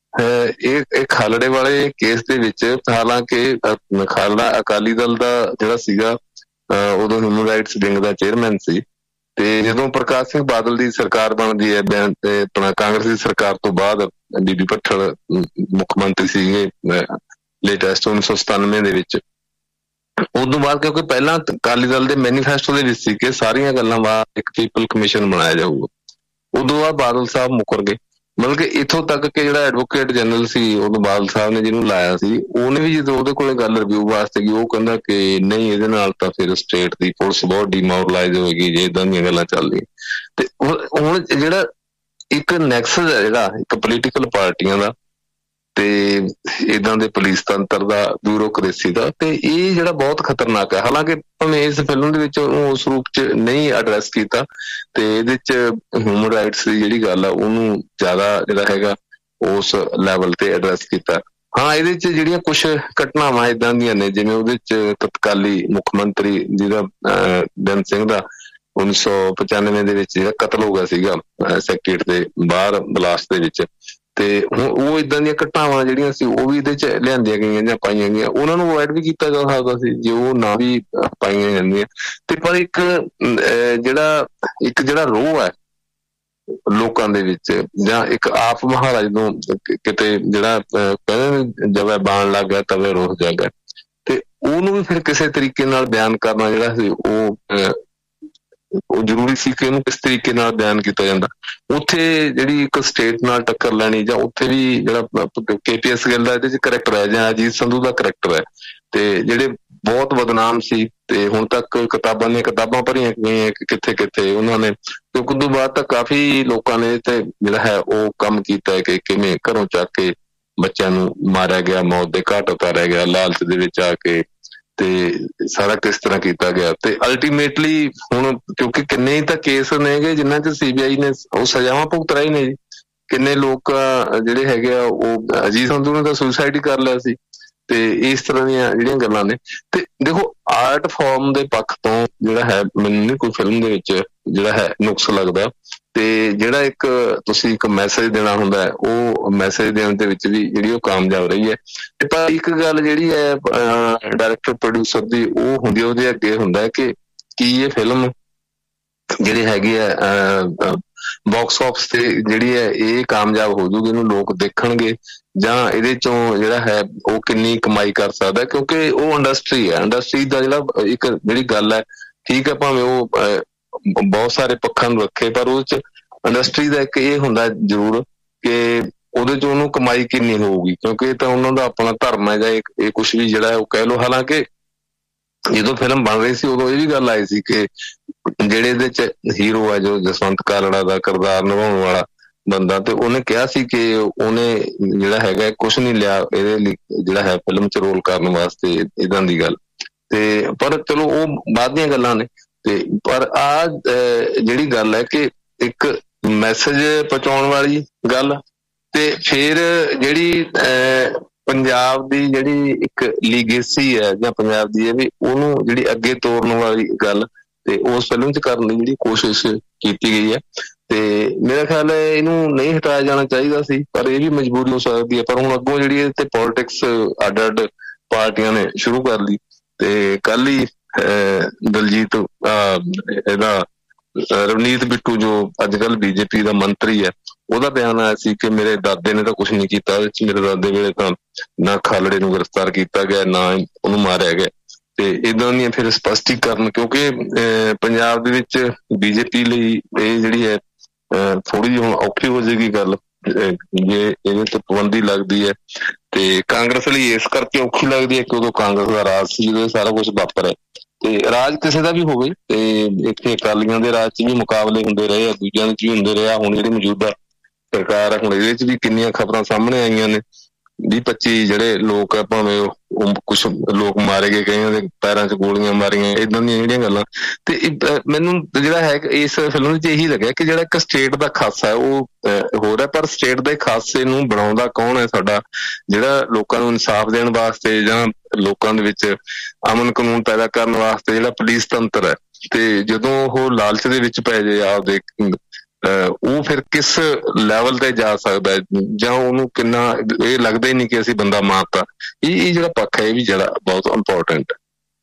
B: ਇਹ ਖਾਲੜੇ ਵਾਲੇ ਕੇਸ ਦੇ ਵਿੱਚ, ਹਾਲਾਂਕਿ ਖਾਲੜਾ ਅਕਾਲੀ ਦਲ ਦਾ ਜਿਹੜਾ ਸੀਗਾ ਉਦੋਂ ਹਿਊਮਨ ਰਾਈਟਸ ਵਿੰਗ ਦਾ ਚੇਅਰਮੈਨ ਸੀ, ਤੇ ਜਦੋਂ ਪ੍ਰਕਾਸ਼ ਸਿੰਘ ਬਾਦਲ ਦੀ ਸਰਕਾਰ ਬਣਦੀ ਹੈ ਆਪਣਾ ਕਾਂਗਰਸ ਦੀ ਸਰਕਾਰ ਤੋਂ ਬਾਅਦ, ਬੀਬੀ ਭੱਠਲ ਮੁੱਖ ਮੰਤਰੀ ਸੀਗੇ ਲੇਟੈਸਟ ਉੱਨੀ ਸੌ ਸਤਾਨਵੇਂ ਦੇ ਵਿੱਚ, ਉਦੋਂ ਬਾਅਦ ਕਿਉਂਕਿ ਪਹਿਲਾਂ ਅਕਾਲੀ ਦਲ ਦੇ ਮੈਨੀਫੈਸਟੋ ਦੇ ਵਿੱਚ ਸੀ ਕਿ ਸਾਰੀਆਂ ਗੱਲਾਂ ਬਾਅਦ ਇੱਕ ਪੀਪਲ ਕਮਿਸ਼ਨ ਬਣਾਇਆ ਜਾਊਗਾ, ਉਦੋਂ ਬਾਅਦ ਬਾਦਲ ਸਾਹਿਬ ਮੁੱਕਰ ਗਏ। ਮਤਲਬ ਕਿ ਇੱਥੋਂ ਤੱਕ ਕਿ ਜਿਹੜਾ ਐਡਵੋਕੇਟ ਜਨਰਲ ਸੀ ਉਦੋਂ ਬਾਦਲ ਸਾਹਿਬ ਨੇ ਜਿਹਨੂੰ ਲਾਇਆ ਸੀ, ਉਹਨੇ ਵੀ ਜਦੋਂ ਉਹਦੇ ਕੋਲੇ ਗੱਲ ਰਿਵਿਊ ਵਾਸਤੇ ਗਈ ਉਹ ਕਹਿੰਦਾ ਕਿ ਨਹੀਂ ਇਹਦੇ ਨਾਲ ਤਾਂ ਫਿਰ ਸਟੇਟ ਦੀ ਪੁਲਿਸ ਬਹੁਤ ਡਿਮੋਰਲਾਈਜ਼ ਹੋਏਗੀ ਜੇ ਏਦਾਂ ਦੀਆਂ ਗੱਲਾਂ ਚੱਲਦੀਆਂ। ਤੇ ਹੁਣ ਜਿਹੜਾ ਇੱਕ ਨੈਕਸਸ ਹੈ ਜਿਹੜਾ ਇੱਕ ਪੋਲੀਟੀਕਲ ਪਾਰਟੀਆਂ ਦਾ ਤੇ ਏਦਾਂ ਦੇ ਪੁਲਿਸ ਤੰਤਰ ਦਾ, ਬਿਊਰੋਕ੍ਰੇਸੀ ਦਾ, ਤੇ ਇਹ ਜਿਹੜਾ ਬਹੁਤ ਖਤਰਨਾਕ ਹੈ। ਹਾਲਾਂਕਿ ਭਾਵੇਂ ਇਸ ਫਿਲਮ ਦੇ ਵਿੱਚ ਉਹਨੂੰ ਉਸ ਰੂਪ 'ਚ ਨਹੀਂ ਐਡਰੈਸ ਕੀਤਾ, ਤੇ ਇਹਦੇ 'ਚ ਹਿਊਮਨ ਰਾਈਟਸ ਦੀ ਜਿਹੜੀ ਗੱਲ ਆ ਉਹਨੂੰ ਜ਼ਿਆਦਾ ਜਿਹੜਾ ਹੈਗਾ ਉਸ ਲੈਵਲ ਤੇ ਐਡਰੈਸ ਕੀਤਾ। ਹਾਂ, ਇਹਦੇ ਚ ਜਿਹੜੀਆਂ ਕੁਛ ਘਟਨਾਵਾਂ ਏਦਾਂ ਦੀਆਂ ਨੇ, ਜਿਵੇਂ ਉਹਦੇ ਚ ਤਤਕਾਲੀ ਮੁੱਖ ਮੰਤਰੀ ਜਿਹਦਾ ਬੇਅੰਤ ਸਿੰਘ ਦਾ ਉੱਨੀ ਸੌ ਪਚਾਨਵੇਂ ਦੇ ਵਿੱਚ ਜਿਹੜਾ ਕਤਲ ਹੋ ਗਿਆ ਸੀਗਾ ਸੈਕਟਰੀਏਟ ਦੇ ਬਾਹਰ ਬਲਾਸਟ ਦੇ ਵਿੱਚ, ਤੇ ਹੁਣ ਉਹ ਏਦਾਂ ਦੀਆਂ ਘਟਨਾਵਾਂ ਜਿਹੜੀਆਂ ਸੀ ਉਹ ਵੀ ਇਹਦੇ ਚ ਲਿਆਂਦੀਆਂ ਗਈਆਂ ਜਾਂ ਪਾਈਆਂ ਗਈਆਂ। ਉਹਨਾਂ ਨੂੰ ਅਵੋਇਡ ਵੀ ਕੀਤਾ ਜਾ ਸਕਦਾ ਸੀ ਜੇ ਉਹ ਨਾ ਵੀ ਪਾਈਆਂ ਜਾਂਦੀਆਂ। ਤੇ ਪਰ ਇੱਕ ਜਿਹੜਾ ਇੱਕ ਜਿਹੜਾ ਰੋਹ ਹੈ ਲੋਕਾਂ ਦੇ ਵਿੱਚ, ਜਾਂ ਇੱਕ ਆਪ ਮੁਹਾਰਾ ਜਦੋਂ ਕਿਤੇ ਜਿਹੜਾ ਕਹਿੰਦੇ ਜਵੇ ਬਾਣ ਲੱਗ ਗਿਆ ਤਵੇ ਰੋਹ ਜਾਗਾ, ਤੇ ਉਹਨੂੰ ਵੀ ਫਿਰ ਕਿਸੇ ਤਰੀਕੇ ਨਾਲ ਬਿਆਨ ਕਰਨਾ ਜਿਹੜਾ ਸੀ ਉਹ ਉਹ ਜ਼ਰੂਰੀ ਸੀ ਕਿ ਉਹਨੂੰ ਕਿਸ ਤਰੀਕੇ ਨਾਲ ਬਿਆਨ ਕੀਤਾ ਜਾਂਦਾ। ਉੱਥੇ ਜਿਹੜੀ ਇੱਕ ਸਟੇਟ ਨਾਲ ਟੱਕਰ ਲੈਣੀ, ਜਾਂ ਉੱਥੇ ਵੀ ਜਿਹੜਾ ਕੇ ਪੀ ਐਸ ਗਿੱਲ ਦਾ ਇਹਦੇ ਚ ਕਰੈਕਟਰ ਹੈ ਜਾਂ ਅਜੀਤ ਸੰਧੂ ਦਾ ਕਰੈਕਟਰ ਹੈ, ਤੇ ਜਿਹੜੇ ਬਹੁਤ ਬਦਨਾਮ ਸੀ ਤੇ ਹੁਣ ਤੱਕ ਕਿਤਾਬਾਂ ਦੀਆਂ ਕਿਤਾਬਾਂ ਭਰੀਆਂ ਗਈਆਂ ਕਿੱਥੇ ਕਿੱਥੇ ਉਹਨਾਂ ਨੇ, ਕਿਉਂਕਿ ਉਦੋਂ ਬਾਅਦ ਤਾਂ ਕਾਫੀ ਲੋਕਾਂ ਨੇ ਤੇ ਜਿਹੜਾ ਹੈ ਉਹ ਕੰਮ ਕੀਤਾ ਹੈ ਕਿ ਕਿਵੇਂ ਘਰੋਂ ਚੱਕ ਕੇ ਬੱਚਿਆਂ ਨੂੰ ਮਾਰਿਆ ਗਿਆ, ਮੌਤ ਦੇ ਘਾਟ ਉਤਾਰਿਆ ਗਿਆ ਲਾਲਚ ਦੇ ਵਿੱਚ ਆ ਕੇ, ਤੇ ਸਾਰਾ ਕਿਸ ਤਰ੍ਹਾਂ ਕੀਤਾ ਗਿਆ। ਤੇ ਅਲਟੀਮੇਟਲੀ ਹੁਣ ਕਿਉਂਕਿ ਕਿੰਨੇ ਹੀ ਤਾਂ ਕੇਸ ਨੇਗੇ ਜਿਨ੍ਹਾਂ ਚ ਸੀ ਬੀ ਆਈ ਨੇ ਉਹ ਸਜ਼ਾਵਾਂ ਭੁਗਤ ਰਹੇ ਨੇ ਜੀ। ਕਿੰਨੇ ਲੋਕ ਜਿਹੜੇ ਹੈਗੇ ਆ ਉਹ ਅਜੀਤ ਸੰਧੂ ਨੇ ਤਾਂ ਸੁਸਾਈਡ ਹੀ ਕਰ ਲਿਆ ਸੀ। ਤੇ ਇਸ ਤਰ੍ਹਾਂ ਦੀਆਂ ਜਿਹੜੀਆਂ ਗੱਲਾਂ ਨੇ, ਤੇ ਦੇਖੋ ਆਰਟ ਫਾਰਮ ਦੇ ਪੱਖ ਤੋਂ ਜਿਹੜਾ ਹੈ ਮੈਨੂੰ ਨਹੀਂ ਕੋਈ ਫਿਲਮ ਦੇ ਵਿੱਚ ਜਿਹੜਾ ਹੈ ਨੁਕਸ ਲੱਗਦਾ। ਤੇ ਜਿਹੜਾ ਇੱਕ ਤੁਸੀਂ ਇੱਕ ਮੈਸੇਜ ਦੇਣਾ ਹੁੰਦਾ ਹੈ ਉਹ ਮੈਸੇਜ ਦੇਣ ਦੇ ਵਿੱਚ ਵੀ ਜਿਹੜੀ ਉਹ ਕਾਮਯਾਬ ਰਹੀ ਹੈ। ਤੇ ਪਰ ਇੱਕ ਗੱਲ ਜਿਹੜੀ ਹੈ ਡਾਇਰੈਕਟਰ ਪ੍ਰੋਡਿਊਸਰ ਦੀ ਉਹ ਹੁੰਦੀ, ਉਹਦੇ ਅੱਗੇ ਹੁੰਦਾ ਕਿ ਕੀ ਇਹ ਫਿਲਮ ਜਿਹੜੀ ਹੈਗੀ ਹੈ ਬਾਕਸ ਆਫਿਸ ਤੇ ਜਿਹੜੀ ਹੈ ਇਹ ਕਾਮਯਾਬ ਹੋ ਜੂਗੀ, ਇਹਨੂੰ ਲੋਕ ਦੇਖਣਗੇ, ਜਾਂ ਇਹਦੇ ਚੋਂ ਜਿਹੜਾ ਹੈ ਉਹ ਕਿੰਨੀ ਕਮਾਈ ਕਰ ਸਕਦਾ। ਕਿਉਂਕਿ ਉਹ ਇੰਡਸਟਰੀ ਹੈ, ਇੰਡਸਟਰੀ ਦਾ ਜਿਹੜਾ ਇੱਕ ਜਿਹੜੀ ਗੱਲ ਹੈ, ਠੀਕ ਹੈ ਭਾਵੇਂ ਉਹ ਬਹੁਤ ਸਾਰੇ ਪੱਖਾਂ ਨੂੰ ਰੱਖੇ, ਪਰ ਉਹਦੇ ਚ ਇੰਡਸਟਰੀ ਦਾ ਇੱਕ ਇਹ ਹੁੰਦਾ ਜ਼ਰੂਰ ਕਿ ਉਹਦੇ ਚ ਉਹਨੂੰ ਕਮਾਈ ਕਿੰਨੀ ਹੋਊਗੀ, ਕਿਉਂਕਿ ਇਹ ਤਾਂ ਉਹਨਾਂ ਦਾ ਆਪਣਾ ਧਰਮ ਹੈ ਜਾਂ ਇਹ ਕੁਛ ਵੀ ਜਿਹੜਾ ਉਹ ਕਹਿ ਲਓ। ਹਾਲਾਂਕਿ ਜਦੋਂ ਫਿਲਮ ਬਣ ਰਹੀ ਸੀ ਉਦੋਂ ਇਹ ਵੀ ਗੱਲ ਆਈ ਸੀ ਕਿ ਜਿਹੜੇ ਇਹਦੇ ਚ ਹੀਰੋ ਹੈ ਜੋ ਜਸਵੰਤ ਕਾਲੜਾ ਦਾ ਕਿਰਦਾਰ ਨਿਭਾਉਣ ਵਾਲਾ ਬੰਦਾ, ਤੇ ਉਹਨੇ ਕਿਹਾ ਸੀ ਕਿ ਉਹਨੇ ਜਿਹੜਾ ਹੈਗਾ ਕੁਛ ਨਹੀਂ ਲਿਆ ਇਹਦੇ ਲਈ ਜਿਹੜਾ ਹੈ ਫਿਲਮ ਚ ਰੋਲ ਕਰਨ ਵਾਸਤੇ, ਏਦਾਂ ਦੀ ਗੱਲ। ਤੇ ਪਰ ਚਲੋ ਉਹ ਬਾਅਦ ਦੀਆਂ ਗੱਲਾਂ ਨੇ। ਤੇ ਪਰ ਆਹ ਜਿਹੜੀ ਗੱਲ ਹੈ ਕਿ ਇੱਕ ਮੈਸੇਜ ਪਹੁੰਚਾਉਣ ਵਾਲੀ ਗੱਲ, ਤੇ ਫਿਰ ਜਿਹੜੀ ਪੰਜਾਬ ਦੀ ਜਿਹੜੀ ਇੱਕ ਲੀਗੇਸੀ ਹੈ ਜਾਂ ਪੰਜਾਬ ਦੀ ਹੈ ਵੀ ਉਹਨੂੰ ਜਿਹੜੀ ਅੱਗੇ ਤੋਰਨ ਵਾਲੀ ਗੱਲ, ਤੇ ਉਸ ਫਿਲਮ ਚ ਕਰਨ ਦੀ ਜਿਹੜੀ ਕੋਸ਼ਿਸ਼ ਕੀਤੀ ਗਈ ਹੈ। ਤੇ ਮੇਰਾ ਖਿਆਲ ਹੈ ਇਹਨੂੰ ਨਹੀਂ ਹਟਾਇਆ ਜਾਣਾ ਚਾਹੀਦਾ ਸੀ, ਪਰ ਇਹ ਵੀ ਮਜਬੂਰੀ ਹੋ ਸਕਦੀ ਹੈ। ਪਰ ਹੁਣ ਅੱਗੋਂ ਜਿਹੜੀ ਇਹ ਤੇ ਪੋਲੀਟਿਕਸ ਅੱਡ ਅੱਡ ਪਾਰਟੀਆਂ ਨੇ ਸ਼ੁਰੂ ਕਰ ਲਈ, ਤੇ ਕੱਲ ਹੀ ਦਲਜੀਤ ਇਹਦਾ ਰਵਨੀਤ ਬਿੱਟੂ ਜੋ ਅੱਜ ਕੱਲ੍ਹ ਬੀਜੇਪੀ ਦਾ ਮੰਤਰੀ ਹੈ, ਉਹਦਾ ਬਿਆਨ ਆਇਆ ਸੀ ਕਿ ਮੇਰੇ ਦਾਦੇ ਨੇ ਤਾਂ ਕੁਛ ਨਹੀਂ ਕੀਤਾ, ਉਹਦੇ ਚ ਮੇਰੇ ਦਾਦੇ ਵੇਲੇ ਤਾਂ ਨਾ ਖਾਲੜੇ ਨੂੰ ਗ੍ਰਿਫਤਾਰ ਕੀਤਾ ਗਿਆ ਨਾ ਉਹਨੂੰ ਮਾਰਿਆ ਗਿਆ। ਤੇ ਏਦਾਂ ਦੀਆਂ ਫਿਰ ਸਪਸ਼ਟੀਕਰਨ, ਕਿਉਂਕਿ ਪੰਜਾਬ ਦੇ ਵਿੱਚ ਬੀਜੇਪੀ ਲਈ ਇਹ ਜਿਹੜੀ ਹੈ ਥੋੜ੍ਹੀ ਜਿਹੀ ਹੁਣ ਔਖੀ ਹੋ ਜਾਏਗੀ ਗੱਲ ਜੇ ਇਹਦੇ ਤੇ ਪਾਬੰਦੀ ਲੱਗਦੀ ਹੈ। ਤੇ ਕਾਂਗਰਸ ਲਈ ਇਸ ਕਰਕੇ ਔਖੀ ਲੱਗਦੀ ਹੈ ਕਿ ਉਦੋਂ ਕਾਂਗਰਸ ਦਾ ਰਾਜ ਸੀ ਜਦੋਂ ਸਾਰਾ ਕੁਛ ਵਾਪਰਿਆ, ਤੇ ਰਾਜ ਕਿਸੇ ਦਾ ਵੀ ਹੋਵੇ, ਤੇ ਇੱਥੇ ਅਕਾਲੀਆਂ ਦੇ ਰਾਜ ਚ ਵੀ ਮੁਕਾਬਲੇ ਹੁੰਦੇ ਰਹੇ ਆ, ਦੂਜਿਆਂ ਦੇ ਚ ਵੀ ਹੁੰਦੇ ਰਹੇ ਆ। ਹੁਣ ਜਿਹੜੀ ਮੌਜੂਦਾ ਸਰਕਾਰ ਹੈ ਹੁਣ ਇਹਦੇ ਚ ਵੀ ਕਿੰਨੀਆਂ ਖਬਰਾਂ ਸਾਹਮਣੇ ਆਈਆਂ ਨੇ, ਵੀਹ ਪੱਚੀ ਜਿਹੜੇ ਲੋਕ ਆ ਭਾਵੇਂ ਉਹ ਕੁਛ ਲੋਕ ਮਾਰੇ ਗਏ, ਕਈਆਂ ਦੇ ਪੈਰਾਂ ਚ ਗੋਲੀਆਂ ਮਾਰੀਆਂ, ਏਦਾਂ ਦੀਆਂ ਜਿਹੜੀਆਂ ਗੱਲਾਂ। ਤੇ ਮੈਨੂੰ ਜਿਹੜਾ ਹੈ ਇਸ ਫਿਲਮ ਵਿੱਚ ਇਹੀ ਲੱਗਿਆ ਕਿ ਜਿਹੜਾ ਇੱਕ ਸਟੇਟ ਦਾ ਖਾਸਾ ਹੈ ਉਹ ਹੋ ਰਿਹਾ, ਪਰ ਸਟੇਟ ਦੇ ਖਾਸੇ ਨੂੰ ਬਣਾਉਂਦਾ ਕੌਣ ਹੈ? ਸਾਡਾ ਜਿਹੜਾ ਲੋਕਾਂ ਨੂੰ ਇਨਸਾਫ ਦੇਣ ਵਾਸਤੇ ਜਾਂ ਲੋਕਾਂ ਦੇ ਵਿੱਚ ਅਮਨ ਕਾਨੂੰਨ ਪੈਦਾ ਕਰਨ ਵਾਸਤੇ ਜਿਹੜਾ ਪੁਲਿਸ ਤੰਤਰ ਹੈ, ਤੇ ਜਦੋਂ ਉਹ ਲਾਲਚ ਦੇ ਵਿੱਚ ਪੈ ਜਾਏ ਆਪਦੇ, ਉਹ ਫਿਰ ਕਿਸ ਲੈਵਲ ਤੇ ਜਾ ਸਕਦਾ ਜਾਂ ਉਹਨੂੰ ਕਿੰਨਾ, ਇਹ ਲੱਗਦਾ ਹੀ ਨਹੀਂ ਕਿ ਅਸੀਂ ਬੰਦਾ ਮਾਰਤਾ। ਇਹ ਇਹ ਜਿਹੜਾ ਪੱਖ ਹੈ ਇਹ ਵੀ ਜਿਹੜਾ ਬਹੁਤ ਇੰਪੋਰਟੈਂਟ ਹੈ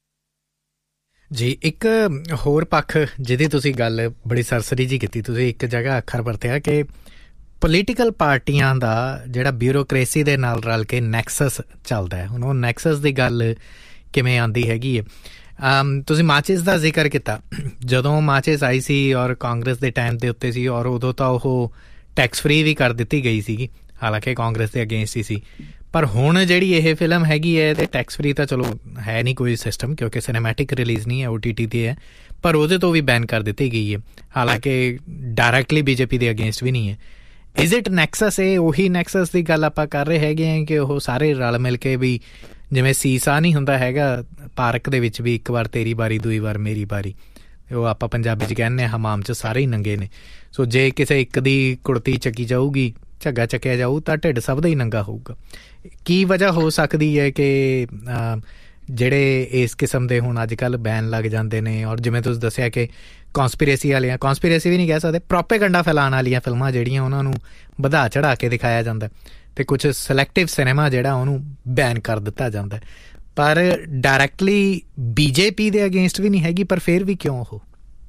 A: ਜੀ। ਇੱਕ ਹੋਰ ਪੱਖ ਜਿਹਦੀ ਤੁਸੀਂ ਗੱਲ ਬੜੀ ਸਰਸਰੀ ਜੀ ਕੀਤੀ, ਤੁਸੀਂ ਇੱਕ ਜਗ੍ਹਾ ਅੱਖਰ ਵਰਤਿਆ ਕਿ ਪੋਲੀਟੀਕਲ ਪਾਰਟੀਆਂ ਦਾ ਜਿਹੜਾ ਬਿਊਰੋਕਰੇਸੀ ਦੇ ਨਾਲ ਰਲ ਕੇ ਨੈਕਸਸ ਚੱਲਦਾ ਹੈ। ਹੁਣ ਉਹ ਨੈਕਸਸ ਦੀ ਗੱਲ ਕਿਵੇਂ ਆਉਂਦੀ ਹੈਗੀ ਹੈ? ਤੁਸੀਂ ਮਾਚਿਸ ਦਾ ਜ਼ਿਕਰ ਕੀਤਾ, ਜਦੋਂ ਮਾਚਿਸ ਆਈ ਸੀ ਔਰ ਕਾਂਗਰਸ ਦੇ ਟਾਈਮ ਦੇ ਉੱਤੇ ਸੀ, ਔਰ ਉਦੋਂ ਤਾਂ ਉਹ ਟੈਕਸ ਫਰੀ ਵੀ ਕਰ ਦਿੱਤੀ ਗਈ ਸੀਗੀ, ਹਾਲਾਂਕਿ ਕਾਂਗਰਸ ਦੇ ਅਗੇਂਸਟ ਹੀ ਸੀ। ਪਰ ਹੁਣ ਜਿਹੜੀ ਇਹ ਫਿਲਮ ਹੈਗੀ ਹੈ ਤੇ ਟੈਕਸ ਫਰੀ ਤਾਂ ਚਲੋ ਹੈ ਨਹੀਂ ਕੋਈ ਸਿਸਟਮ, ਕਿਉਂਕਿ ਸਿਨੇਮੈਟਿਕ ਰਿਲੀਜ਼ ਨਹੀਂ ਹੈ, ਓ ਟੀ ਟੀ 'ਤੇ ਹੈ, ਪਰ ਉਹਦੇ ਤੋਂ ਵੀ ਬੈਨ ਕਰ ਦਿੱਤੀ ਗਈ ਹੈ, ਹਾਲਾਂਕਿ ਡਾਇਰੈਕਟਲੀ ਬੀਜੇਪੀ ਦੇ ਅਗੇਂਸਟ ਵੀ ਨਹੀਂ ਹੈ। Is it Nexus? ਇਹ ਉਹੀ ਨੈਕਸਸ ਦੀ ਗੱਲ ਆਪਾਂ ਕਰ ਰਹੇ ਹੈਗੇ ਹਾਂ ਕਿ ਉਹ ਸਾਰੇ ਰਲ ਮਿਲ ਕੇ ਵੀ, ਜਿਵੇਂ ਸੀਸਾ ਨਹੀਂ ਹੁੰਦਾ ਹੈਗਾ ਪਾਰਕ ਦੇ ਵਿੱਚ ਵੀ, ਇੱਕ ਵਾਰ ਤੇਰੀ ਵਾਰੀ ਦੂਈ ਵਾਰ ਮੇਰੀ ਵਾਰੀ, ਉਹ ਆਪਾਂ ਪੰਜਾਬੀ 'ਚ ਕਹਿੰਦੇ ਹਾਂ ਹਮਾਮ 'ਚ ਸਾਰੇ ਹੀ ਨੰਗੇ ਨੇ। ਸੋ ਜੇ ਕਿਸੇ ਇੱਕ ਦੀ ਕੁੜਤੀ ਚੱਕੀ ਜਾਊਗੀ ਝੱਗਾ ਚੱਕਿਆ ਜਾਊ ਤਾਂ ਢਿੱਡ ਸਭ ਦਾ ਹੀ ਨੰਗਾ ਹੋਊਗਾ। ਕੀ ਵਜ੍ਹਾ ਹੋ ਸਕਦੀ ਹੈ ਕਿ ਜਿਹੜੇ ਇਸ ਕਿਸਮ ਦੇ ਹੁਣ ਅੱਜ ਕੱਲ੍ਹ ਬੈਨ ਲੱਗ ਜਾਂਦੇ ਨੇ, ਔਰ ਜਿਵੇਂ ਤੁਸੀਂ ਦੱਸਿਆ ਕਿ ਕੌਂਸਪੀਰੇਸੀ ਵਾਲੀਆਂ, ਕੌਂਸਪੀਰੇਸੀ ਵੀ ਨਹੀਂ ਕਹਿ ਸਕਦੇ, ਪ੍ਰੋਪੇਗੰਡਾ ਫੈਲਾਉਣ ਵਾਲੀਆਂ ਫਿਲਮਾਂ ਜਿਹੜੀਆਂ ਉਹਨਾਂ ਨੂੰ ਵਧਾ ਚੜ੍ਹਾ ਕੇ ਦਿਖਾਇਆ ਜਾਂਦਾ ਅਤੇ ਕੁਛ ਸਿਲੈਕਟਿਵ ਸਿਨੇਮਾ ਜਿਹੜਾ ਉਹਨੂੰ ਬੈਨ ਕਰ ਦਿੱਤਾ ਜਾਂਦਾ, ਪਰ ਡਾਇਰੈਕਟਲੀ ਬੀਜੇਪੀ ਦੇ ਅਗੇਂਸਟ ਵੀ ਨਹੀਂ ਹੈਗੀ, ਪਰ ਫਿਰ ਵੀ ਕਿਉਂ ਉਹ?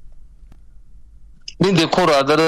B: ਨਹੀਂ ਦੇਖੋ ਰਾਦਰ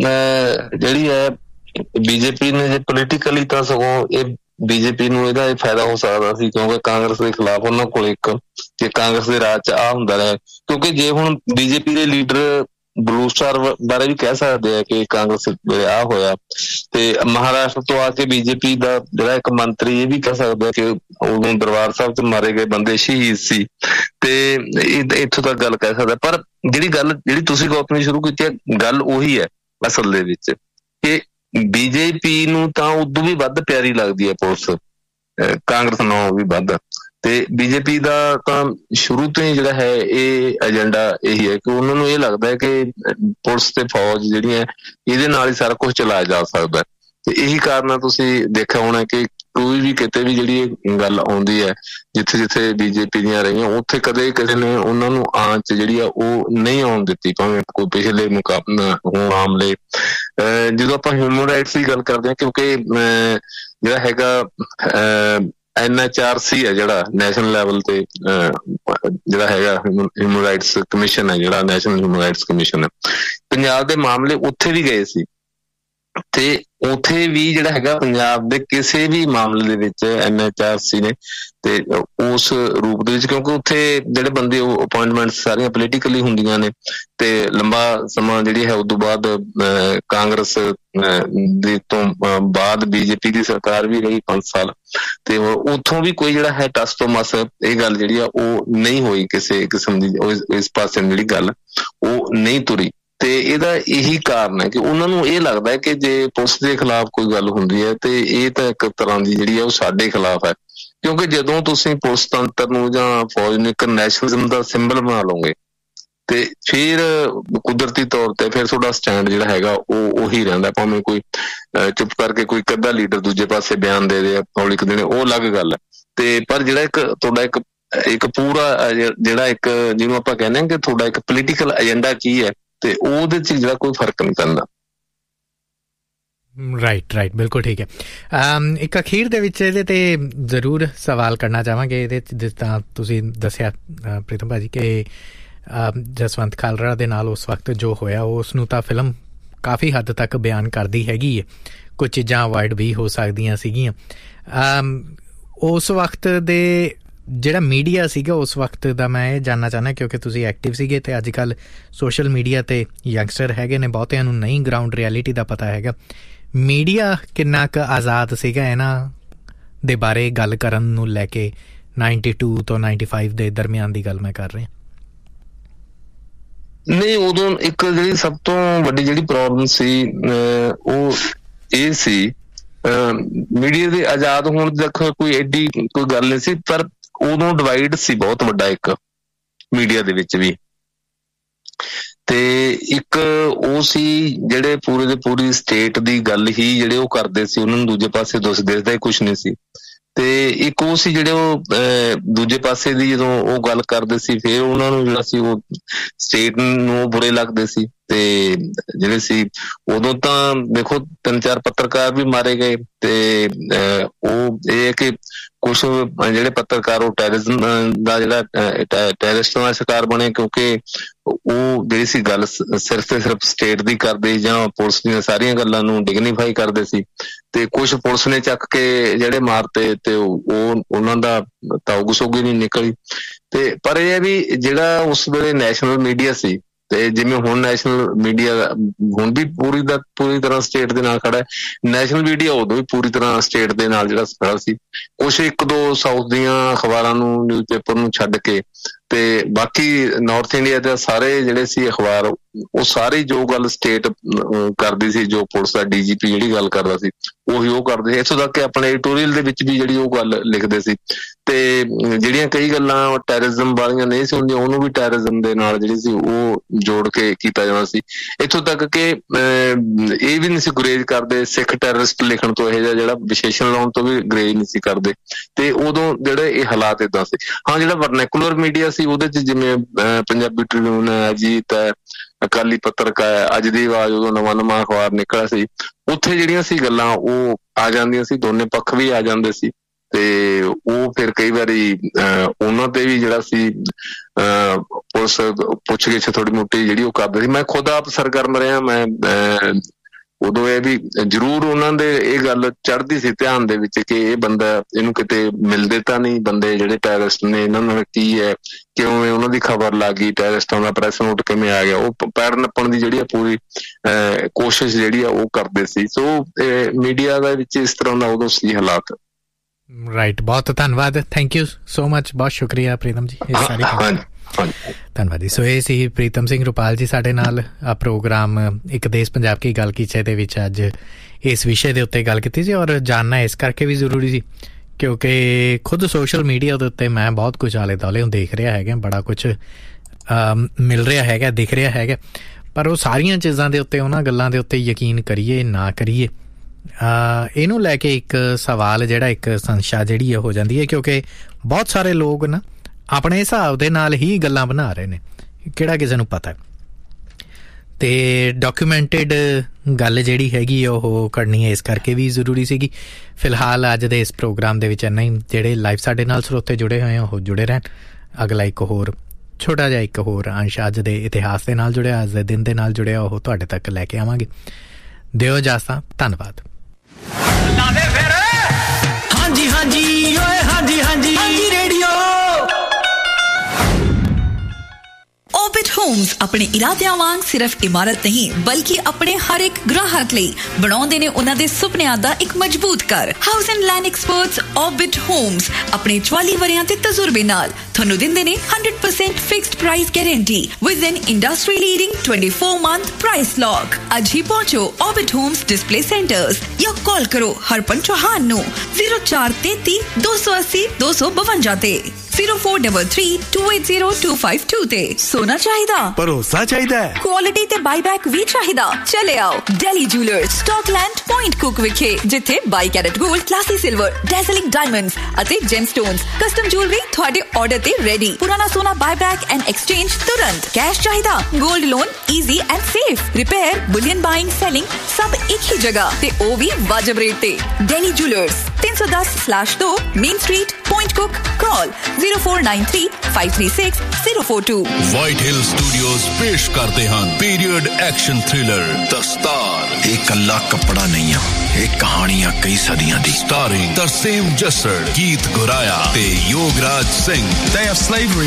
B: ਜਿਹੜੀ ਹੈ ਬੀਜੇਪੀ ਨੇ ਜੇ ਪੋਲੀਟੀਕਲੀ ਤਾਂ ਸਗੋਂ ਇਹ ਬੀਜੇਪੀ ਨੂੰ ਇਹਦਾ ਇਹ ਫਾਇਦਾ ਹੋ ਸਕਦਾ ਸੀ, ਕਿਉਂਕਿ ਕਾਂਗਰਸ ਦੇ ਖਿਲਾਫ ਉਹਨਾਂ ਕੋਲ ਇੱਕ ਜੇ ਕਾਂਗਰਸ ਦੇ ਰਾਜ 'ਚ ਆ ਹੁੰਦਾ ਰਿਹਾ, ਕਿਉਂਕਿ ਜੇ ਹੁਣ ਬੀਜੇਪੀ ਦੇ ਲੀਡਰ ਬਲੂ ਸਟਾਰ ਬਾਰੇ ਵੀ ਕਹਿ ਸਕਦੇ ਆ ਕਿ ਕਾਂਗਰਸ ਵੇਲੇ ਆ ਹੋਇਆ, ਤੇ ਮਹਾਰਾਸ਼ਟਰ ਤੋਂ ਆ ਕੇ ਬੀਜੇਪੀ ਦਾ ਜਿਹੜਾ ਇੱਕ ਮੰਤਰੀ ਇਹ ਵੀ ਕਹਿ ਸਕਦਾ ਕਿ ਉਦੋਂ ਦਰਬਾਰ ਸਾਹਿਬ 'ਚ ਮਾਰੇ ਗਏ ਬੰਦੇ ਸ਼ਹੀਦ ਸੀ, ਤੇ ਇੱਥੋਂ ਤੱਕ ਗੱਲ ਕਹਿ ਸਕਦਾ। ਪਰ ਜਿਹੜੀ ਗੱਲ ਜਿਹੜੀ ਤੁਸੀਂ ਗੌਤਮੀ ਸ਼ੁਰੂ ਕੀਤੀ ਹੈ, ਗੱਲ ਉਹੀ ਹੈ ਅਸਲ ਦੇ ਵਿੱਚ ਕਿ ਬੀਜੇਪੀ ਨੂੰ ਤਾਂ ਉਦੋਂ ਵੀ ਵੱਧ ਪਿਆਰੀ ਲੱਗਦੀ ਹੈ ਪੁਲਿਸ, ਕਾਂਗਰਸ ਨਾਲੋਂ ਵੀ ਵੱਧ, ਤੇ ਬੀਜੇਪੀ ਦਾ ਤਾਂ ਸ਼ੁਰੂ ਤੋਂ ਹੀ ਜਿਹੜਾ ਹੈ ਇਹ ਏਜੰਡਾ ਇਹੀ ਹੈ ਕਿ ਉਹਨਾਂ ਨੂੰ ਇਹ ਲੱਗਦਾ ਹੈ ਕਿ ਪੁਲਿਸ ਤੇ ਫੌਜ ਜਿਹੜੀਆਂ ਇਹਦੇ ਨਾਲ ਹੀ ਸਾਰਾ ਕੁਛ ਚਲਾਇਆ ਜਾ ਸਕਦਾ, ਤੇ ਇਹੀ ਕਾਰਨ ਆ ਤੁਸੀਂ ਦੇਖਿਆ ਹੋਣਾ ਕਿ ਕੋਈ ਵੀ ਕਿਤੇ ਵੀ ਜਿਹੜੀ ਇਹ ਗੱਲ ਆਉਂਦੀ ਹੈ, ਜਿੱਥੇ ਜਿੱਥੇ ਬੀਜੇਪੀ ਦੀਆਂ ਰਹੀਆਂ ਉੱਥੇ ਕਦੇ ਕਿਸੇ ਨੇ ਉਹਨਾਂ ਨੂੰ ਆਂਚ ਜਿਹੜੀ ਆ ਉਹ ਨਹੀਂ ਆਉਣ ਦਿੱਤੀ, ਭਾਵੇਂ ਕੋਈ ਪਿਛਲੇ ਮੁਕਾਬਲੇ ਮਾਮਲੇ। ਜਦੋਂ ਆਪਾਂ ਹਿਊਮਨ ਰਾਈਟਸ ਦੀ ਗੱਲ ਕਰਦੇ ਹਾਂ, ਕਿਉਂਕਿ ਜਿਹੜਾ ਹੈਗਾ ਐਨ ਐਚ ਆਰ ਸੀ ਹੈ ਜਿਹੜਾ ਨੈਸ਼ਨਲ ਲੈਵਲ ਤੇ ਜਿਹੜਾ ਹੈਗਾ ਹਿਊਮਨ ਰਾਈਟਸ ਕਮਿਸ਼ਨ ਹੈ, ਜਿਹੜਾ ਨੈਸ਼ਨਲ ਹਿਊਮਨ ਰਾਈਟਸ ਕਮਿਸ਼ਨ ਹੈ, ਪੰਜਾਬ ਦੇ ਮਾਮਲੇ ਉੱਥੇ ਵੀ ਗਏ ਸੀ, ਤੇ ਉੱਥੇ ਵੀ ਜਿਹੜਾ ਹੈਗਾ ਪੰਜਾਬ ਦੇ ਕਿਸੇ ਵੀ ਮਾਮਲੇ ਦੇ ਵਿੱਚ ਐਨ ਐਚ ਆਰ ਸੀ ਨੇ ਤੇ ਉਸ ਰੂਪ ਦੇ ਵਿੱਚ, ਕਿਉਂਕਿ ਉੱਥੇ ਜਿਹੜੇ ਬੰਦੇ ਉਹ ਅਪੁਆਇੰਟਮੈਂਟਸ ਸਾਰੀਆਂ ਪੋਲੀਟੀਕਲੀ ਹੁੰਦੀਆਂ ਨੇ, ਤੇ ਲੰਬਾ ਸਮਾਂ ਜਿਹੜੀ ਹੈ ਉਦੋਂ ਬਾਅਦ ਕਾਂਗਰਸ ਦੇ ਤੋਂ ਬਾਅਦ ਬੀਜੇਪੀ ਦੀ ਸਰਕਾਰ ਵੀ ਰਹੀ ਪੰਜ ਸਾਲ, ਤੇ ਉੱਥੋਂ ਵੀ ਕੋਈ ਜਿਹੜਾ ਹੈ ਟਸ ਤੋਂ ਮਸ ਇਹ ਗੱਲ ਜਿਹੜੀ ਆ ਉਹ ਨਹੀਂ ਹੋਈ, ਕਿਸੇ ਕਿਸਮ ਦੀ ਇਸ ਪਾਸੇ ਜਿਹੜੀ ਗੱਲ ਉਹ ਨਹੀਂ ਤੁਰੀ। ਤੇ ਇਹਦਾ ਇਹੀ ਕਾਰਨ ਹੈ ਕਿ ਉਹਨਾਂ ਨੂੰ ਇਹ ਲੱਗਦਾ ਹੈ ਕਿ ਜੇ ਪੁਲਿਸ ਦੇ ਖਿਲਾਫ ਕੋਈ ਗੱਲ ਹੁੰਦੀ ਹੈ ਤੇ ਇਹ ਤਾਂ ਇੱਕ ਤਰ੍ਹਾਂ ਦੀ ਜਿਹੜੀ ਹੈ ਉਹ ਸਾਡੇ ਖਿਲਾਫ ਹੈ, ਕਿਉਂਕਿ ਜਦੋਂ ਤੁਸੀਂ ਪੁਲਿਸ ਤੰਤਰ ਨੂੰ ਜਾਂ ਫੌਜ ਨੂੰ ਇੱਕ ਨੈਸ਼ਨਲਿਜ਼ਮ ਦਾ ਸਿੰਬਲ ਬਣਾ ਲਓਗੇ ਤੇ ਫਿਰ ਕੁਦਰਤੀ ਤੌਰ ਤੇ ਫਿਰ ਤੁਹਾਡਾ ਸਟੈਂਡ ਜਿਹੜਾ ਹੈਗਾ ਉਹ ਉਹੀ ਰਹਿੰਦਾ, ਭਾਵੇਂ ਕੋਈ ਚੁੱਪ ਕਰਕੇ ਕੋਈ ਅੱਧਾ ਲੀਡਰ ਦੂਜੇ ਪਾਸੇ ਬਿਆਨ ਦੇ ਦੇ ਹੌਲੀ ਕੁ ਦਿਨੇ, ਉਹ ਅਲੱਗ ਗੱਲ ਹੈ, ਤੇ ਪਰ ਜਿਹੜਾ ਇੱਕ ਤੁਹਾਡਾ ਇੱਕ ਇੱਕ ਪੂਰਾ ਜਿਹੜਾ ਇੱਕ ਜਿਹਨੂੰ ਆਪਾਂ ਕਹਿੰਦੇ ਹਾਂ ਕਿ ਤੁਹਾਡਾ ਇੱਕ ਪੋਲੀਟੀਕਲ ਏਜੰਡਾ ਕੀ ਹੈ, ਤੇ ਉਹਦੇ 'ਚ ਜਿਹੜਾ ਕੋਈ ਫਰਕ ਨਹੀਂ ਪੈਂਦਾ।
A: ਰਾਈਟ ਰਾਈਟ ਬਿਲਕੁਲ ਠੀਕ ਹੈ। ਇੱਕ ਅਖੀਰ ਦੇ ਵਿੱਚ ਇਹਦੇ 'ਤੇ ਜ਼ਰੂਰ ਸਵਾਲ ਕਰਨਾ ਚਾਹਾਂਗੇ, ਇਹਦੇ 'ਚ ਜਿਸ ਤਰ੍ਹਾਂ ਤੁਸੀਂ ਦੱਸਿਆ ਪ੍ਰੀਤਮ ਭਾਜੀ ਕਿ ਜਸਵੰਤ ਖਾਲੜਾ ਦੇ ਨਾਲ ਉਸ ਵਕਤ ਜੋ ਹੋਇਆ ਉਸ ਨੂੰ ਤਾਂ ਫਿਲਮ ਕਾਫੀ ਹੱਦ ਤੱਕ ਬਿਆਨ ਕਰਦੀ ਹੈਗੀ ਹੈ, ਕੁਝ ਚੀਜ਼ਾਂ ਅਵਾਇਡ ਵੀ ਹੋ ਸਕਦੀਆਂ ਸੀਗੀਆਂ। ਉਸ ਵਕਤ ਦੇ ਜਿਹੜਾ ਮੀਡੀਆ ਸੀਗਾ ਉਸ ਵਕਤ ਦਾ ਮੈਂ ਇਹ ਜਾਣਨਾ ਚਾਹੁੰਦਾ, ਕਿਉਂਕਿ ਤੁਸੀਂ ਐਕਟਿਵ ਸੀਗੇ ਅਤੇ ਅੱਜ ਕੱਲ੍ਹ ਸੋਸ਼ਲ ਮੀਡੀਆ 'ਤੇ ਯੰਗਸਟਰ ਹੈਗੇ ਨੇ, ਬਹੁਤਿਆਂ ਨੂੰ ਨਹੀਂ ਗਰਾਊਂਡ ਰਿਐਲਿਟੀ ਦਾ ਪਤਾ ਹੈਗਾ, ਮੀਡੀਆ ਕਿੰਨਾ ਕੁ ਆਜ਼ਾਦ ਸੀਗਾ ਇਹਨਾਂ ਦੇ ਬਾਰੇ ਗੱਲ ਕਰਨ ਨੂੰ ਲੈ ਕੇ? ਨਾਈਨਟੀ ਟੂ ਤੋਂ ਨਾਈਨਟੀ ਫਾਈਵ ਦੇ ਦਰਮਿਆਨ ਦੀ ਗੱਲ ਮੈਂ ਕਰ ਰਿਹਾ।
B: ਨਹੀਂ, ਉਦੋਂ ਇੱਕ ਜਿਹੜੀ ਸਭ ਤੋਂ ਵੱਡੀ ਜਿਹੜੀ ਪ੍ਰੋਬਲਮ ਸੀ ਉਹ ਇਹ ਸੀ ਮੀਡੀਆ ਦੇ ਆਜ਼ਾਦ ਹੋਣ ਤੱਕ ਕੋਈ ਐਡੀ ਕੋਈ ਗੱਲ ਨਹੀਂ ਸੀ, ਪਰ ਉਦੋਂ ਡਿਵਾਈਡ ਸੀ ਬਹੁਤ ਵੱਡਾ ਇੱਕ ਮੀਡੀਆ ਦੇ ਵਿੱਚ ਵੀ, ਤੇ ਇੱਕ ਉਹ ਸੀ ਜਿਹੜੇ ਪੂਰੇ ਦੇ ਪੂਰੀ ਸਟੇਟ ਦੀ ਗੱਲ ਹੀ ਜਿਹੜੇ ਉਹ ਕਰਦੇ ਸੀ, ਉਹਨਾਂ ਨੂੰ ਦੂਜੇ ਪਾਸੇ ਦੁੱਖ ਦਿਸਦਾ ਹੀ ਕੁਛ ਨਹੀਂ ਸੀ, ਤੇ ਇੱਕ ਉਹ ਸੀ ਜਿਹੜੇ ਉਹ ਦੂਜੇ ਪਾਸੇ ਦੀ ਜਦੋਂ ਉਹ ਗੱਲ ਕਰਦੇ ਸੀ ਫਿਰ ਉਹਨਾਂ ਨੂੰ ਜਿਹੜਾ ਸੀ ਉਹ ਸਟੇਟ ਨੂੰ ਬੁਰੇ ਲੱਗਦੇ ਸੀ, ਤੇ ਜਿਹੜੇ ਸੀ ਉਦੋਂ ਤਾਂ ਦੇਖੋ ਤਿੰਨ ਚਾਰ ਪੱਤਰਕਾਰ ਵੀ ਮਾਰੇ ਗਏ, ਤੇ ਉਹ ਇਹ ਹੈ ਕਿ ਕੁਛ ਜਿਹੜੇ ਪੱਤਰਕਾਰ ਉਹ ਟੈਰਰਿਜ਼ਮ ਦਾ ਜਿਹੜਾ ਟੈਰਰਿਸਟਾਂ ਦਾ ਸ਼ਿਕਾਰ ਬਣੇ, ਕਿਉਂਕਿ ਉਹ ਜਿਹੜੀ ਸੀ ਗੱਲ ਸਿਰਫ ਤੇ ਸਿਰਫ ਸਟੇਟ ਦੀ ਕਰਦੇ ਜਾਂ ਪੁਲਿਸ ਦੀਆਂ ਸਾਰੀਆਂ ਗੱਲਾਂ ਨੂੰ ਡਿਗਨੀਫਾਈ ਕਰਦੇ ਸੀ, ਤੇ ਕੁਛ ਪੁਲਿਸ ਨੇ ਚੱਕ ਕੇ ਜਿਹੜੇ ਮਾਰਤੇ ਤੇ ਉਹ ਉਹਨਾਂ ਦਾ ਤਾਉਗਸੋਗੀ ਨਹੀਂ ਨਿਕਲੀ। ਤੇ ਪਰ ਇਹ ਹੈ ਵੀ ਜਿਹੜਾ ਉਸ ਵੇਲੇ ਨੈਸ਼ਨਲ ਮੀਡੀਆ ਸੀ, ਤੇ ਜਿਵੇਂ ਹੁਣ ਨੈਸ਼ਨਲ ਮੀਡੀਆ ਹੁਣ ਵੀ ਪੂਰੀ ਦਾ ਪੂਰੀ ਤਰ੍ਹਾਂ ਸਟੇਟ ਦੇ ਨਾਲ ਖੜਾ ਹੈ, ਨੈਸ਼ਨਲ ਮੀਡੀਆ ਉਦੋਂ ਵੀ ਪੂਰੀ ਤਰ੍ਹਾਂ ਸਟੇਟ ਦੇ ਨਾਲ ਜਿਹੜਾ ਖੜਾ ਸੀ। ਕੁਛ ਇੱਕ ਦੋ ਸਾਊਥ ਦੀਆਂ ਅਖਬਾਰਾਂ ਨੂੰ ਨਿਊਜ਼ ਪੇਪਰ ਨੂੰ ਛੱਡ ਕੇ ਤੇ ਬਾਕੀ ਨਾਰਥ ਇੰਡੀਆ ਦੇ ਸਾਰੇ ਜਿਹੜੇ ਸੀ ਅਖਬਾਰ ਉਹ ਸਾਰੇ ਜੋ ਗੱਲ ਸਟੇਟ ਕਰਦੀ ਸੀ, ਜੋ ਪੁਲਿਸ ਦਾ ਡੀਜੀਪੀ ਜਿਹੜੀ ਗੱਲ ਕਰਦਾ ਸੀ ਉਹੀ ਉਹ ਕਰਦੇ ਸੀ। ਇੱਥੋਂ ਤੱਕ ਕਿ ਆਪਣੇ ਐਡੀਟੋਰੀਅਲ ਦੇ ਵਿੱਚ ਵੀ ਜਿਹੜੀ ਉਹ ਗੱਲ ਲਿਖਦੇ ਸੀ। ਤੇ ਜਿਹੜੀਆਂ ਕਈ ਗੱਲਾਂ ਟੈਰਰਿਜ਼ਮ ਵਾਲੀਆਂ ਨਹੀਂ ਸੀ ਹੁੰਦੀਆਂ ਉਹਨੂੰ ਵੀ ਟੈਰਰਿਜ਼ਮ ਦੇ ਨਾਲ ਜਿਹੜੀ ਸੀ ਉਹ ਜੋੜ ਕੇ ਕੀਤਾ ਜਾਣਾ ਸੀ। ਇੱਥੋਂ ਤੱਕ ਕਿ ਇਹ ਵੀ ਨਹੀਂ ਸੀ ਗੁਰੇਜ਼ ਕਰਦੇ ਸਿੱਖ ਟੈਰਰਿਸਟ ਲਿਖਣ ਤੋਂ, ਇਹ ਜਿਹਾ ਜਿਹੜਾ ਵਿਸ਼ੇਸ਼ਣ ਲਾਉਣ ਤੋਂ ਵੀ ਗੁਰੇਜ਼ ਨਹੀਂ ਸੀ ਕਰਦੇ। ਤੇ ਉਦੋਂ ਜਿਹੜੇ ਇਹ ਹਾਲਾਤ ਏਦਾਂ ਸੀ। ਹਾਂ, ਜਿਹੜਾ ਵਰਨੈਕੂਲਰ ਮੀਡੀਆ ਸੀ ਉਹਦੇ ਚ ਜਿਵੇਂ ਪੰਜਾਬੀ ਟ੍ਰਿਬਿਊਨ ਹੈ, ਅਜੀਤ ਹੈ, ਅਕਾਲੀ ਪੱਤਰਕਾਰ ਹੈ, ਅੱਜ ਦੀ ਆਵਾਜ਼ ਉਦੋਂ ਨਵਾਂ ਨਵਾਂ ਅਖਬਾਰ ਨਿਕਲਿਆ ਸੀ, ਉੱਥੇ ਜਿਹੜੀਆਂ ਸੀ ਗੱਲਾਂ ਉਹ ਆ ਜਾਂਦੀਆਂ ਸੀ, ਦੋਨੇ ਪੱਖ ਵੀ ਆ ਜਾਂਦੇ ਸੀ। ਤੇ ਉਹ ਫਿਰ ਕਈ ਵਾਰੀ ਅਹ ਉਹਨਾਂ ਤੇ ਵੀ ਜਿਹੜਾ ਸੀ ਅਹ ਪੁਲਿਸ ਪੁੱਛ ਗਿੱਛ ਥੋੜੀ ਮੋਟੀ ਜਿਹੜੀ ਉਹ ਕਰਦੇ ਸੀ। ਮੈਂ ਖੁਦ ਆਪ ਸਰਗਰਮ ਰਿਹਾ, ਮੈਂ ਅਹ ਉਦੋਂ ਇਹ ਵੀ ਜ਼ਰੂਰ ਉਹਨਾਂ ਦੇ ਇਹ ਗੱਲ ਚੜ੍ਹਦੀ ਸੀ ਧਿਆਨ ਦੇ ਵਿੱਚ ਕਿ ਇਹ ਬੰਦਾ, ਇਹਨੂੰ ਕਿਤੇ ਮਿਲਦੇ ਤਾਂ ਨਹੀਂ ਬੰਦੇ ਜਿਹੜੇ ਟੈਰਰਿਸਟ ਨੇ, ਇਹਨਾਂ ਨਾਲ ਕੀ ਹੈ, ਕਿਉਂ ਉਹਨਾਂ ਦੀ ਖਬਰ ਲੱਗ ਗਈ, ਟੈਰਰਿਸਟਾਂ ਦਾ ਪ੍ਰੈਸ ਨੋਟ ਕਿਵੇਂ ਆ ਗਿਆ, ਉਹ ਪੈਰ ਨੱਪਣ ਦੀ ਜਿਹੜੀ ਆ ਪੂਰੀ ਅਹ ਕੋਸ਼ਿਸ਼ ਜਿਹੜੀ ਆ ਉਹ ਕਰਦੇ ਸੀ। ਸੋ ਮੀਡੀਆ ਦੇ ਵਿੱਚ ਇਸ ਤਰ੍ਹਾਂ ਦਾ ਉਦੋਂ ਸੀ ਹਾਲਾਤ।
A: ਰਾਈਟ, ਬਹੁਤ ਧੰਨਵਾਦ, ਥੈਂਕ ਯੂ ਸੋ ਮਚ, ਬਹੁਤ ਸ਼ੁਕਰੀਆ ਪ੍ਰੀਤਮ ਜੀ ਇਹ ਸਾਰੀ ਧੰਨਵਾਦ ਜੀ। ਸੋ ਇਹ ਸੀ ਪ੍ਰੀਤਮ ਸਿੰਘ ਰੁਪਾਲ ਜੀ ਸਾਡੇ ਨਾਲ। ਆ ਪ੍ਰੋਗਰਾਮ ਇੱਕ ਦੇਸ਼ ਪੰਜਾਬ ਕੀ ਗੱਲ ਕੀਚੇ ਦੇ ਵਿੱਚ ਅੱਜ ਇਸ ਵਿਸ਼ੇ ਦੇ ਉੱਤੇ ਗੱਲ ਕੀਤੀ ਸੀ, ਔਰ ਜਾਣਨਾ ਇਸ ਕਰਕੇ ਵੀ ਜ਼ਰੂਰੀ ਸੀ ਕਿਉਂਕਿ ਖੁਦ ਸੋਸ਼ਲ ਮੀਡੀਆ ਦੇ ਉੱਤੇ ਮੈਂ ਬਹੁਤ ਕੁਝ ਆਲੇ ਦੁਆਲੇ ਦੇਖ ਰਿਹਾ ਹੈਗਾ, ਬੜਾ ਕੁਛ ਮਿਲ ਰਿਹਾ ਹੈਗਾ, ਦਿਖ ਰਿਹਾ ਹੈਗਾ, ਪਰ ਉਹ ਸਾਰੀਆਂ ਚੀਜ਼ਾਂ ਦੇ ਉੱਤੇ, ਉਹਨਾਂ ਗੱਲਾਂ ਦੇ ਉੱਤੇ ਯਕੀਨ ਕਰੀਏ ਨਾ ਕਰੀਏ, ਇਹਨੂੰ ਲੈ ਕੇ ਇੱਕ ਸਵਾਲ ਜਿਹੜਾ, ਇੱਕ ਸੰਸ਼ਾ ਜਿਹੜੀ ਹੋ ਜਾਂਦੀ ਹੈ ਕਿਉਂਕਿ ਬਹੁਤ ਸਾਰੇ ਲੋਕ ਨਾ ਆਪਣੇ ਹਿਸਾਬ ਦੇ ਨਾਲ ਹੀ ਗੱਲਾਂ ਬਣਾ ਰਹੇ ਨੇ, ਕਿਹੜਾ ਕਿਸੇ ਨੂੰ ਪਤਾ। ਤੇ ਡਾਕੂਮੈਂਟਡ ਗੱਲ ਜਿਹੜੀ ਹੈਗੀ ਉਹ ਕਰਨੀ ਇਸ ਕਰਕੇ ਵੀ ਜ਼ਰੂਰੀ ਸੀਗੀ। ਫਿਲਹਾਲ ਅੱਜ ਦੇ ਇਸ ਪ੍ਰੋਗਰਾਮ ਦੇ ਵਿੱਚ ਇੰਨਾ ਹੀ। ਜਿਹੜੇ ਲਾਈਵ ਸਾਡੇ ਨਾਲ ਸਰੋਤੇ ਜੁੜੇ ਹੋਏ ਆ ਉਹ ਜੁੜੇ ਰਹਿਣ। ਅਗਲਾ ਇੱਕ ਹੋਰ ਛੋਟਾ ਜਿਹਾ ਇੱਕ ਹੋਰ ਅੰਸ਼ ਅੱਜ ਦੇ ਇਤਿਹਾਸ ਦੇ ਨਾਲ ਜੁੜਿਆ, ਅੱਜ ਦੇ ਦਿਨ ਦੇ ਨਾਲ ਜੁੜਿਆ, ਉਹ ਤੁਹਾਡੇ ਤੱਕ ਲੈ ਕੇ ਆਵਾਂਗੇ। ਦਿਓ ਇਜਾਜ਼ਤ, ਧੰਨਵਾਦ।
C: ਹਾਂਜੀ ਹਾਂਜੀ ਓਏ ਹਾਂਜੀ ਹਾਂਜੀ ਹਾਂਜੀ ਰੇਡੀਓ Orbit Homes ਆਪਣੇ ਇਰਾਦਿਆਂ ਵਾਂਗ ਸਿਰਫ ਇਮਾਰਤ ਨਹੀਂ ਬਲਕਿ ਆਪਣੇ ਹਰ ਇੱਕ ਗ੍ਰਾਹਕ ਲਈ ਬਣਾਉਂਦੇ ਨੇ ਉਹਨਾਂ ਦੇ ਸੁਪਨਿਆਂ ਦਾ ਇੱਕ ਮਜ਼ਬੂਤ ਘਰ। House and land experts Orbit Homes ਆਪਣੇ ਚੁਆਲੀ ਵਰਿਆਂ ਦੇ ਤਜਰਬੇ ਨਾਲ ਤੁਹਾਨੂੰ ਦਿੰਦੇ ਨੇ one hundred percent fixed price guarantee with N industry leading twenty-four month price lock. ਅੱਜ ਹੀ ਪਹੁੰਚੋ Orbit Homes ਡਿਸਪਲੇ ਸੈਂਟਰਸ ਜਾਂ ਕਾਲ ਕਰੋ ਹਰਪਨ ਚੌਹਾਨ ਨੂੰ zero four three three two eight zero two two two five ਤੇ zero four three three two eight zero two five two ਤੇ। ਸੋਨਾ ਚਾਹੀਦਾ, ਭਰੋਸਾ ਚਾਹੀਦਾ, ਕੁਆਲਿਟੀ ਤੇ ਬਾਈਬੈਕ ਵੀ ਚਾਹੀਦਾ, ਚਲੇ ਆਓ ਡੈਲੀ ਜੂਲਰਸ ਸਟਾਕਲੈਂਡ ਪੁਆਇੰਟ ਕੁਕ ਵਿਖੇ, ਜਿੱਥੇ ਬਾਈ carat gold, classy silver, ਡੈਜ਼ਲਿੰਗ diamonds ਅਤੇ ਜੈਮਸਟੋਨਸ ਕਸਟਮ ਜੂਲਰੀ ਤੁਹਾਡੇ ਆਰਡਰ ਤੇ ਰੈਡੀ। ਪੁਰਾਣਾ ਸੋਨਾ ਬਾਈਬੈਕ ਐਂਡ ਐਕਸਚੇਂਜ ਤੁਰੰਤ। ਕੈਸ਼ ਚਾਹੀਦਾ, gold loan easy and safe. Repair, bullion buying, selling ਸਭ ਇੱਕ ਹੀ ਜਗ੍ਹਾ ਤੇ ਉਹ ਵੀ ਵਾਜਬ ਰੇਟ ਤੇ। ਡੈਲੀ ਜੂਲਰਸ ਤਿੰਨ ਸੌ ਦਸ ਸਲੈਸ਼ ਦੋ ਮੇਨ ਸਟਰੀਟ ਪੁਆਇੰਟ ਕੁਕ। ਕਾਲ zero four nine three five three six zero four two।
D: White ਹਿਲ ਸਟੂਡੀਓਜ਼ ਪੇਸ਼ ਕਰਦੇ ਹਨ ਪੀਰੀਅਡ ਐਕਸ਼ਨ ਥ੍ਰਿਲਰ ਦਸਤਾਰ।
E: ਇਹ ਕੱਲਾ ਕੱਪੜਾ ਨਹੀਂ ਆ, ਇਹ ਕਹਾਣੀਆਂ ਕਈ ਸਦੀਆਂ ਦੀ।
D: ਸਟਾਰਿੰਗ ਤਰਸੇਮ ਜੱਸੜ, ਗੀਤ ਗੁਰਾਇਆ ਤੇ Yograj Singh.
E: Day of Slavery